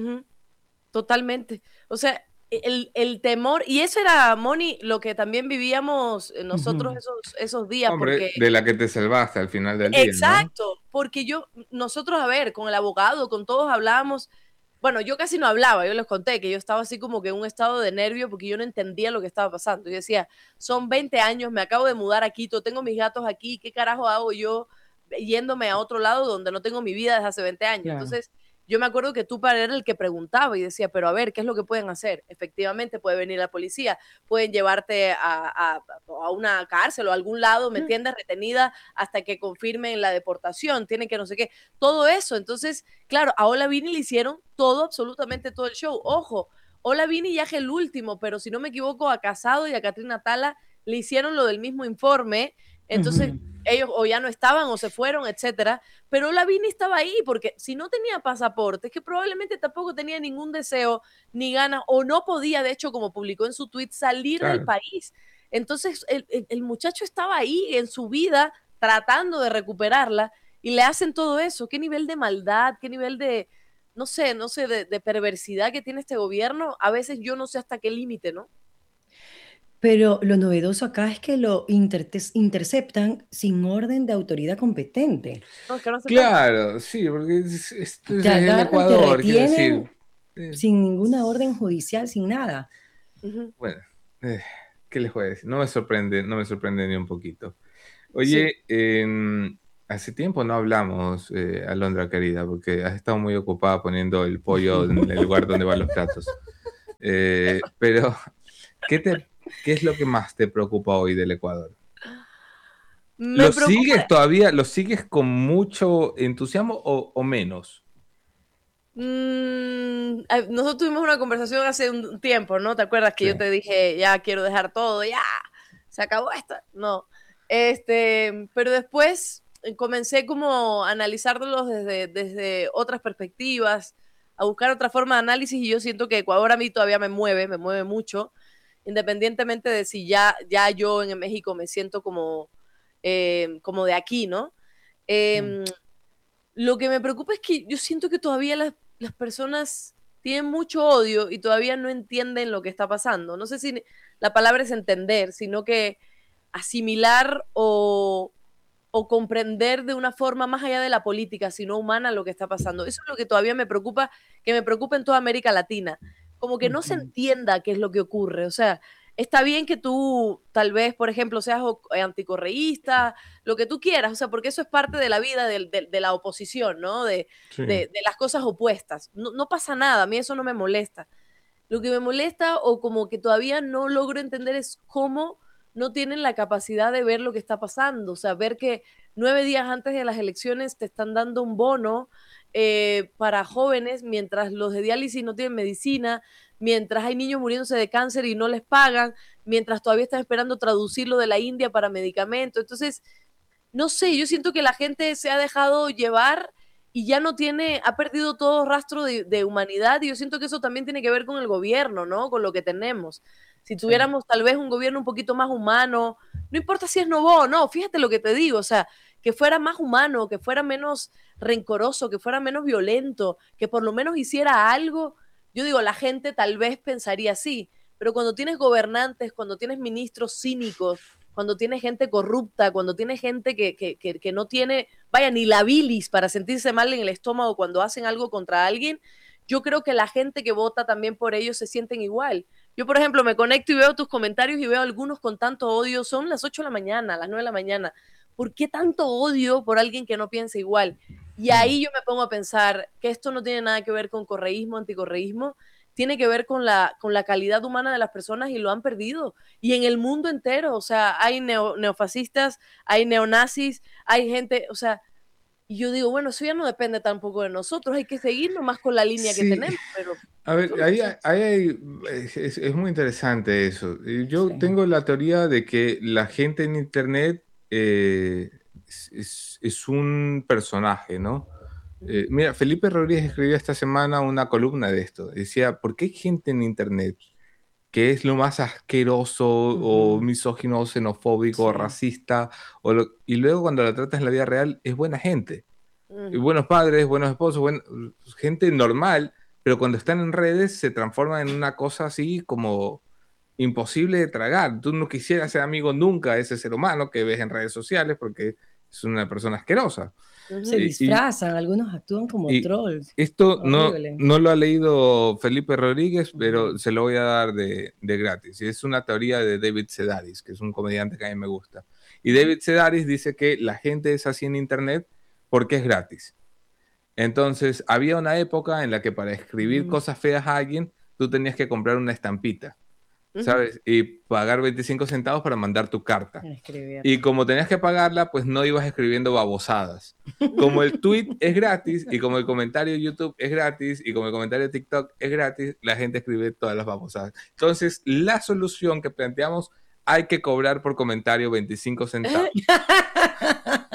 [SPEAKER 10] Totalmente. O sea, el temor, y eso era, Moni, lo que también vivíamos nosotros esos días.
[SPEAKER 1] Hombre,
[SPEAKER 10] porque
[SPEAKER 1] de la que te salvaste al final del día,
[SPEAKER 10] exacto, ¿no? Porque nosotros, a ver, con el abogado, con todos hablábamos, bueno, yo casi no hablaba, yo les conté que yo estaba así como que en un estado de nervio porque yo no entendía lo que estaba pasando. Yo decía, son 20 años, me acabo de mudar a Quito, tengo mis gatos aquí, ¿qué carajo hago yo yéndome a otro lado donde no tengo mi vida desde hace 20 años?
[SPEAKER 3] Claro.
[SPEAKER 10] Entonces, yo me acuerdo que tú era el que preguntaba y decía, pero a ver, ¿qué es lo que pueden hacer? Efectivamente, puede venir la policía, pueden llevarte a una cárcel o a algún lado, ¿me entiendes? Retenida hasta que confirmen la deportación, tienen que no sé qué, todo eso. Entonces, claro, a Olavini le hicieron todo, absolutamente todo el show. Ojo, Olavini ya es el último, pero si no me equivoco, a Casado y a Catrina Tala le hicieron lo del mismo informe. Entonces, ellos o ya no estaban o se fueron, etcétera, pero Olavini estaba ahí porque si no tenía pasaporte, es que probablemente tampoco tenía ningún deseo ni ganas o no podía, de hecho, como publicó en su tweet, salir del país. Entonces, el muchacho estaba ahí en su vida tratando de recuperarla y le hacen todo eso. ¿Qué nivel de maldad, qué nivel de, no sé, de perversidad que tiene este gobierno? A veces yo no sé hasta qué límite, ¿no?
[SPEAKER 3] Pero lo novedoso acá es que lo interceptan sin orden de autoridad competente.
[SPEAKER 10] No, es que no se puede.
[SPEAKER 1] Claro, sí, porque esto es
[SPEAKER 3] Te
[SPEAKER 1] el
[SPEAKER 3] agarran, te
[SPEAKER 1] Ecuador, quiero decir.
[SPEAKER 3] retienen sin ninguna orden judicial, sin nada.
[SPEAKER 10] Ujú.
[SPEAKER 1] Bueno, ¿qué les voy a decir? No me sorprende ni un poquito.
[SPEAKER 10] Sí.
[SPEAKER 1] Oye, hace tiempo no hablamos, Alondra querida, porque has estado muy ocupada poniendo el pollo en el lugar donde van los platos. Pero, ¿qué es lo que más te preocupa hoy del Ecuador?
[SPEAKER 10] Me
[SPEAKER 1] ¿Lo
[SPEAKER 10] preocupa.
[SPEAKER 1] sigues todavía, lo sigues con mucho entusiasmo o menos?
[SPEAKER 10] Nosotros tuvimos una conversación hace un tiempo, ¿no? ¿Te acuerdas que
[SPEAKER 1] Sí.
[SPEAKER 10] yo te dije, ya quiero dejar todo, ya, se acabó esto? No. Pero después comencé como a analizarlos desde otras perspectivas, a buscar otra forma de análisis y yo siento que Ecuador a mí todavía me mueve mucho, independientemente de si ya yo en México me siento como de aquí, ¿no? Lo que me preocupa es que yo siento que todavía las personas tienen mucho odio y todavía no entienden lo que está pasando. No sé si la palabra es entender, sino que asimilar o comprender de una forma más allá de la política, sino humana, lo que está pasando. Eso es lo que todavía me preocupa en toda América Latina. Como que no se entienda qué es lo que ocurre. O sea, está bien que tú tal vez, por ejemplo, seas anticorreísta, lo que tú quieras, o sea, porque eso es parte de la vida de la oposición, ¿no?
[SPEAKER 1] Sí.
[SPEAKER 10] De las cosas opuestas. No pasa nada, a mí eso no me molesta. Lo que me molesta o como que todavía no logro entender es cómo no tienen la capacidad de ver lo que está pasando, o sea, ver que 9 días antes de las elecciones te están dando un bono para jóvenes, mientras los de diálisis no tienen medicina, mientras hay niños muriéndose de cáncer y no les pagan, mientras todavía están esperando traducirlo de la India para medicamentos. Entonces, no sé, yo siento que la gente se ha dejado llevar y ya no ha perdido todo rastro de humanidad y yo siento que eso también tiene que ver con el gobierno, ¿no? Con lo que tenemos. Si tuviéramos tal vez un gobierno un poquito más humano, no importa si es Novoa o no, fíjate lo que te digo, o sea, que fuera más humano, que fuera menos rencoroso, que fuera menos violento, que por lo menos hiciera algo, yo digo, la gente tal vez pensaría así, pero cuando tienes gobernantes, cuando tienes ministros cínicos, cuando tienes gente corrupta, cuando tienes gente que no tiene, vaya, ni la bilis para sentirse mal en el estómago cuando hacen algo contra alguien, yo creo que la gente que vota también por ellos se sienten igual. Yo, por ejemplo, me conecto y veo tus comentarios y veo algunos con tanto odio. Son las 8 de la mañana, las 9 de la mañana. ¿Por qué tanto odio por alguien que no piensa igual? Y ahí yo me pongo a pensar que esto no tiene nada que ver con correísmo, anticorreísmo, tiene que ver con la calidad humana de las personas y lo han perdido. Y en el mundo entero, o sea, hay neofascistas, hay neonazis, hay gente, o sea, y yo digo, bueno, eso ya no depende tampoco de nosotros, hay que seguir nomás con la línea que tenemos, pero...
[SPEAKER 1] A ver, es muy interesante eso. Yo tengo la teoría de que la gente en Internet es un personaje, ¿no? Mira, Felipe Rodríguez escribió esta semana una columna de esto. Decía, ¿por qué hay gente en Internet que es lo más asqueroso o misógino, xenofóbico, racista? Y luego cuando la tratas en la vida real es buena gente. Y buenos padres, buenos esposos, gente normal, pero cuando están en redes se transforma en una cosa así como imposible de tragar. Tú no quisieras ser amigo nunca de ese ser humano que ves en redes sociales porque es una persona asquerosa.
[SPEAKER 3] Se disfrazan, algunos actúan como trolls.
[SPEAKER 1] Esto
[SPEAKER 3] Horrible.
[SPEAKER 1] no lo ha leído Felipe Rodríguez, pero se lo voy a dar de gratis. Y es una teoría de David Sedaris, que es un comediante que a mí me gusta. Y David Sedaris dice que la gente es así en Internet porque es gratis. Entonces, había una época en la que para escribir cosas feas a alguien, tú tenías que comprar una estampita, ¿sabes? Y pagar 25 centavos para mandar tu carta. Y como tenías que pagarla, pues no ibas escribiendo babosadas. Como el tweet es gratis, y como el comentario de YouTube es gratis, y como el comentario de TikTok es gratis, la gente escribe todas las babosadas. Entonces, la solución que planteamos, hay que cobrar por comentario 25 centavos.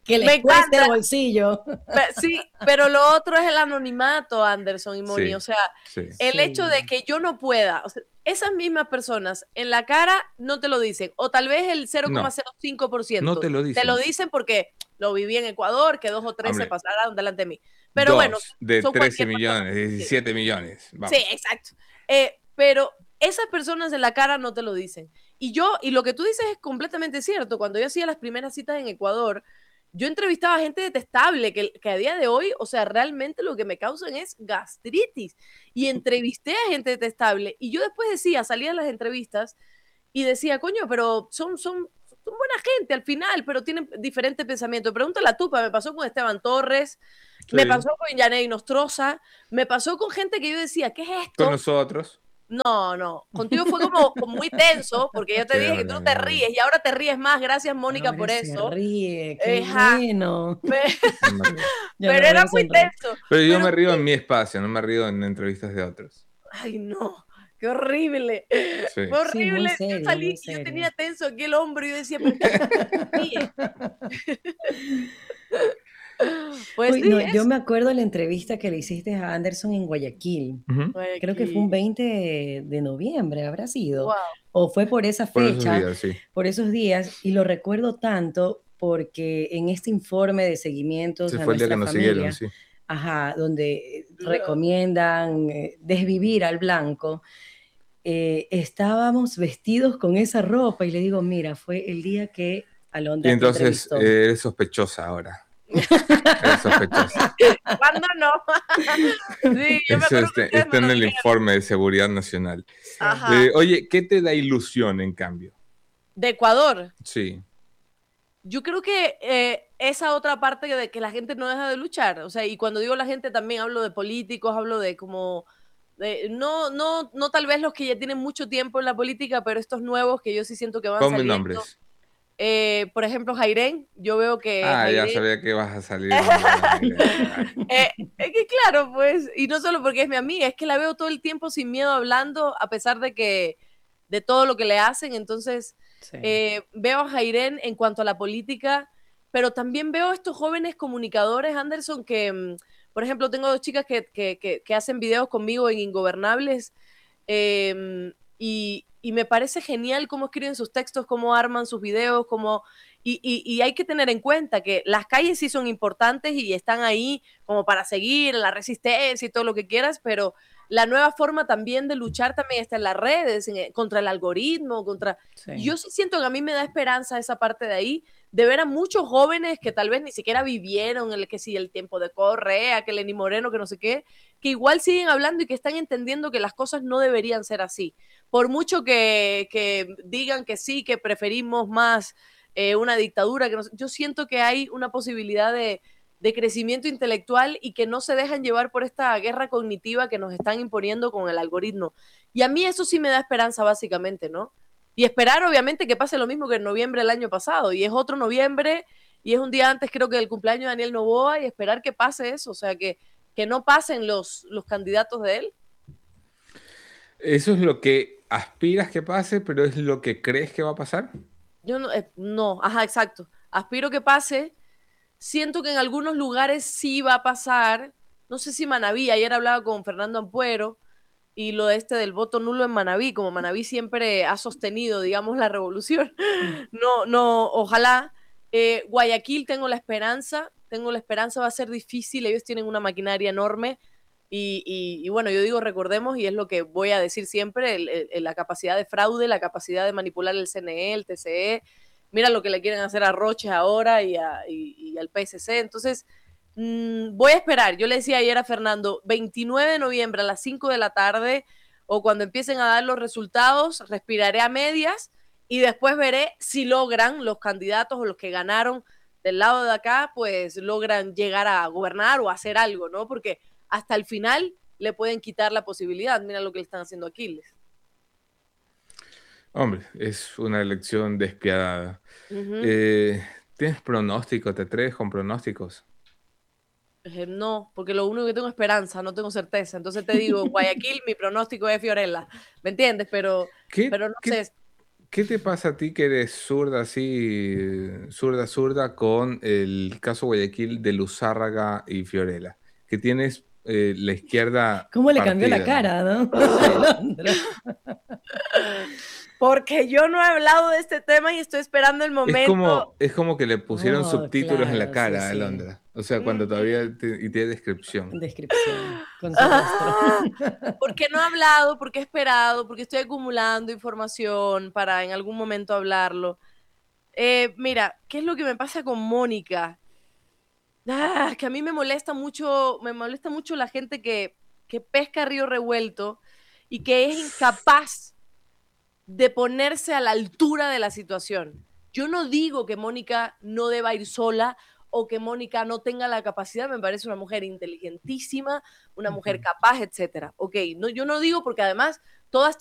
[SPEAKER 3] Que
[SPEAKER 10] Me
[SPEAKER 3] les cueste el
[SPEAKER 10] encanta.
[SPEAKER 3] bolsillo.
[SPEAKER 10] Sí, pero lo otro es el anonimato, Anderson y Moni.
[SPEAKER 1] Sí,
[SPEAKER 10] O sea,
[SPEAKER 1] sí.
[SPEAKER 10] el hecho de que yo no pueda, o sea, esas mismas personas en la cara no te lo dicen, o tal vez el
[SPEAKER 1] No,
[SPEAKER 10] 0,05%.
[SPEAKER 1] no te lo
[SPEAKER 10] Te lo
[SPEAKER 1] dicen.
[SPEAKER 10] dicen porque lo viví en Ecuador, que 2 o 3 se
[SPEAKER 1] Hombre,
[SPEAKER 10] pasaron delante de mí. Pero bueno,
[SPEAKER 1] 2 de
[SPEAKER 10] son
[SPEAKER 1] 13
[SPEAKER 10] cualquier persona.
[SPEAKER 1] millones, 17 millones.
[SPEAKER 10] Sí,
[SPEAKER 1] Vamos.
[SPEAKER 10] exacto. Pero esas personas en la cara no te lo dicen. Y lo que tú dices es completamente cierto. Cuando yo hacía las primeras citas en Ecuador, yo entrevistaba a gente detestable que a día de hoy, o sea, realmente lo que me causan es gastritis. Y entrevisté a gente detestable. Y yo después decía, salía de las entrevistas y decía, coño, pero son buena gente al final, pero tienen diferentes pensamientos. Pregúntale a Tupa, me pasó con Esteban Torres, me
[SPEAKER 1] Sí.
[SPEAKER 10] pasó con Yaney Nostroza, me pasó con gente que yo decía, ¿qué es
[SPEAKER 1] Con
[SPEAKER 10] esto?
[SPEAKER 1] nosotros.
[SPEAKER 10] No, contigo fue como muy tenso, porque yo te
[SPEAKER 1] Sí,
[SPEAKER 10] dije que tú no te ríes y ahora te ríes más, gracias Mónica
[SPEAKER 3] Ahora
[SPEAKER 10] por
[SPEAKER 3] se
[SPEAKER 10] eso.
[SPEAKER 3] ríe, qué
[SPEAKER 10] Ajá.
[SPEAKER 3] bueno. Ya
[SPEAKER 10] Pero
[SPEAKER 3] lo
[SPEAKER 10] era
[SPEAKER 3] veo
[SPEAKER 10] muy
[SPEAKER 3] sonreír.
[SPEAKER 10] tenso.
[SPEAKER 1] Pero yo me
[SPEAKER 10] Pero
[SPEAKER 1] río
[SPEAKER 10] sí.
[SPEAKER 1] en mi espacio, no me río en entrevistas de otros.
[SPEAKER 10] Ay, no, qué horrible.
[SPEAKER 1] Sí.
[SPEAKER 10] Fue
[SPEAKER 3] Sí, muy
[SPEAKER 10] horrible. Yo
[SPEAKER 3] serio,
[SPEAKER 10] salí
[SPEAKER 3] muy
[SPEAKER 10] y yo
[SPEAKER 3] serio.
[SPEAKER 10] tenía tenso aquí el hombro y yo decía, ¿pero qué ríe? Pues
[SPEAKER 3] Uy,
[SPEAKER 10] sí,
[SPEAKER 3] no, yo
[SPEAKER 10] eso.
[SPEAKER 3] me acuerdo de la entrevista que le hiciste a Anderson en Guayaquil.
[SPEAKER 1] Ujú.
[SPEAKER 3] Creo que fue un 20 de noviembre, habrá sido.
[SPEAKER 10] Wow.
[SPEAKER 3] O fue por esa
[SPEAKER 1] Por esos
[SPEAKER 3] fecha,
[SPEAKER 1] días, sí.
[SPEAKER 3] por esos días, y lo recuerdo tanto porque en este informe de seguimientos
[SPEAKER 1] Ese
[SPEAKER 3] a
[SPEAKER 1] fue el día que
[SPEAKER 3] nuestra
[SPEAKER 1] nos siguieron,
[SPEAKER 3] familia,
[SPEAKER 1] sí.
[SPEAKER 3] ajá, donde recomiendan desvivir al blanco, estábamos vestidos con esa ropa y le digo, mira, fue el día que
[SPEAKER 1] Y
[SPEAKER 3] Alondra te
[SPEAKER 1] entonces
[SPEAKER 3] entrevistó.
[SPEAKER 1] eres sospechosa ahora. Eres sospechosa.
[SPEAKER 10] ¿Cuándo no? Sí, yo me
[SPEAKER 1] Eso
[SPEAKER 10] acuerdo que ustedes me
[SPEAKER 1] está en
[SPEAKER 10] lo
[SPEAKER 1] el
[SPEAKER 10] dijeron.
[SPEAKER 1] informe de seguridad nacional.
[SPEAKER 10] Ajá.
[SPEAKER 1] Oye, ¿qué te da ilusión en cambio?
[SPEAKER 10] De Ecuador.
[SPEAKER 1] Sí.
[SPEAKER 10] Yo creo que esa otra parte de que la gente no deja de luchar, o sea, y cuando digo la gente también hablo de políticos, hablo de como, no tal vez los que ya tienen mucho tiempo en la política, pero estos nuevos que yo sí siento que van
[SPEAKER 1] Ponme
[SPEAKER 10] saliendo.
[SPEAKER 1] nombres.
[SPEAKER 10] Por ejemplo, Jairén, yo veo que
[SPEAKER 1] Ah, ya
[SPEAKER 10] Jairén,
[SPEAKER 1] sabía que vas a salir. Claro.
[SPEAKER 10] es que claro, pues, y no solo porque es mi amiga, es que la veo todo el tiempo sin miedo hablando, a pesar de todo lo que le hacen, entonces
[SPEAKER 3] Sí.
[SPEAKER 10] veo a Jairén en cuanto a la política, pero también veo a estos jóvenes comunicadores, Anderson, que, por ejemplo, tengo 2 chicas que hacen videos conmigo en Ingobernables, y me parece genial cómo escriben sus textos, cómo arman sus videos, y hay que tener en cuenta que las calles sí son importantes y están ahí como para seguir la resistencia y todo lo que quieras, pero la nueva forma también de luchar también está en las redes, contra el algoritmo,
[SPEAKER 3] Sí.
[SPEAKER 10] Yo sí siento que a mí me da esperanza esa parte de ahí, de ver a muchos jóvenes que tal vez ni siquiera vivieron el tiempo de Correa, que Lenny Moreno, que no sé qué, que igual siguen hablando y que están entendiendo que las cosas no deberían ser así. Por mucho que digan que sí, que preferimos más una dictadura, yo siento que hay una posibilidad de crecimiento intelectual y que no se dejan llevar por esta guerra cognitiva que nos están imponiendo con el algoritmo. Y a mí eso sí me da esperanza básicamente, ¿no? Y esperar obviamente que pase lo mismo que en noviembre del año pasado, y es otro noviembre, y es un día antes creo que del cumpleaños de Daniel Noboa, y esperar que pase eso, o sea, que no pasen los candidatos de él.
[SPEAKER 1] ¿Eso es lo que aspiras que pase, pero es lo que crees que va a pasar?
[SPEAKER 10] Yo no, ajá, exacto. Aspiro que pase. Siento que en algunos lugares sí va a pasar. No sé si Manabí, ayer hablaba con Fernando Ampuero y lo del voto nulo en Manabí, como Manabí siempre ha sostenido, digamos, la revolución. No, ojalá. Guayaquil tengo la esperanza, va a ser difícil, ellos tienen una maquinaria enorme y bueno, yo digo, recordemos, y es lo que voy a decir siempre, la capacidad de fraude, la capacidad de manipular el CNE, el TCE, mira lo que le quieren hacer a Roches ahora y al PSC, entonces voy a esperar. Yo le decía ayer a Fernando, 29 de noviembre a las 5 de la tarde o cuando empiecen a dar los resultados, respiraré a medias y después veré si logran los candidatos o los que ganaron del lado de acá, pues logran llegar a gobernar o hacer algo, ¿no? Porque hasta el final le pueden quitar la posibilidad. Mira lo que le están haciendo a Aquiles.
[SPEAKER 1] Hombre, es una elección despiadada. ¿Tienes pronóstico? ¿Te atreves con pronósticos?
[SPEAKER 10] No, porque lo único que tengo es esperanza, no tengo certeza. Entonces te digo, Guayaquil, mi pronóstico es Fiorella. ¿Me entiendes? Pero no sé.
[SPEAKER 1] ¿Qué te pasa a ti que eres zurda así, zurda, con el caso Guayaquil de Luzárraga y Fiorella? Que tienes la izquierda
[SPEAKER 3] ¿Cómo le cambió la
[SPEAKER 1] partida,
[SPEAKER 3] cara, no?
[SPEAKER 10] Porque yo no he hablado de este tema y estoy esperando el
[SPEAKER 1] Es
[SPEAKER 10] momento.
[SPEAKER 1] como que le pusieron
[SPEAKER 3] Oh,
[SPEAKER 1] subtítulos en la
[SPEAKER 3] claro,
[SPEAKER 1] cara a
[SPEAKER 3] sí, sí.
[SPEAKER 1] Alondra. O sea, cuando todavía y tiene descripción.
[SPEAKER 3] Descripción, con su rostro.
[SPEAKER 10] Porque no he hablado, porque he esperado, porque estoy acumulando información para en algún momento hablarlo. Mira, ¿qué es lo que me pasa con Mónica? Que a mí me molesta mucho la gente que pesca a río revuelto y que es incapaz de ponerse a la altura de la situación. Yo no digo que Mónica no deba ir sola o que Mónica no tenga la capacidad, me parece una mujer inteligentísima, una mujer capaz, etcétera. Ok, no, yo no digo porque además todas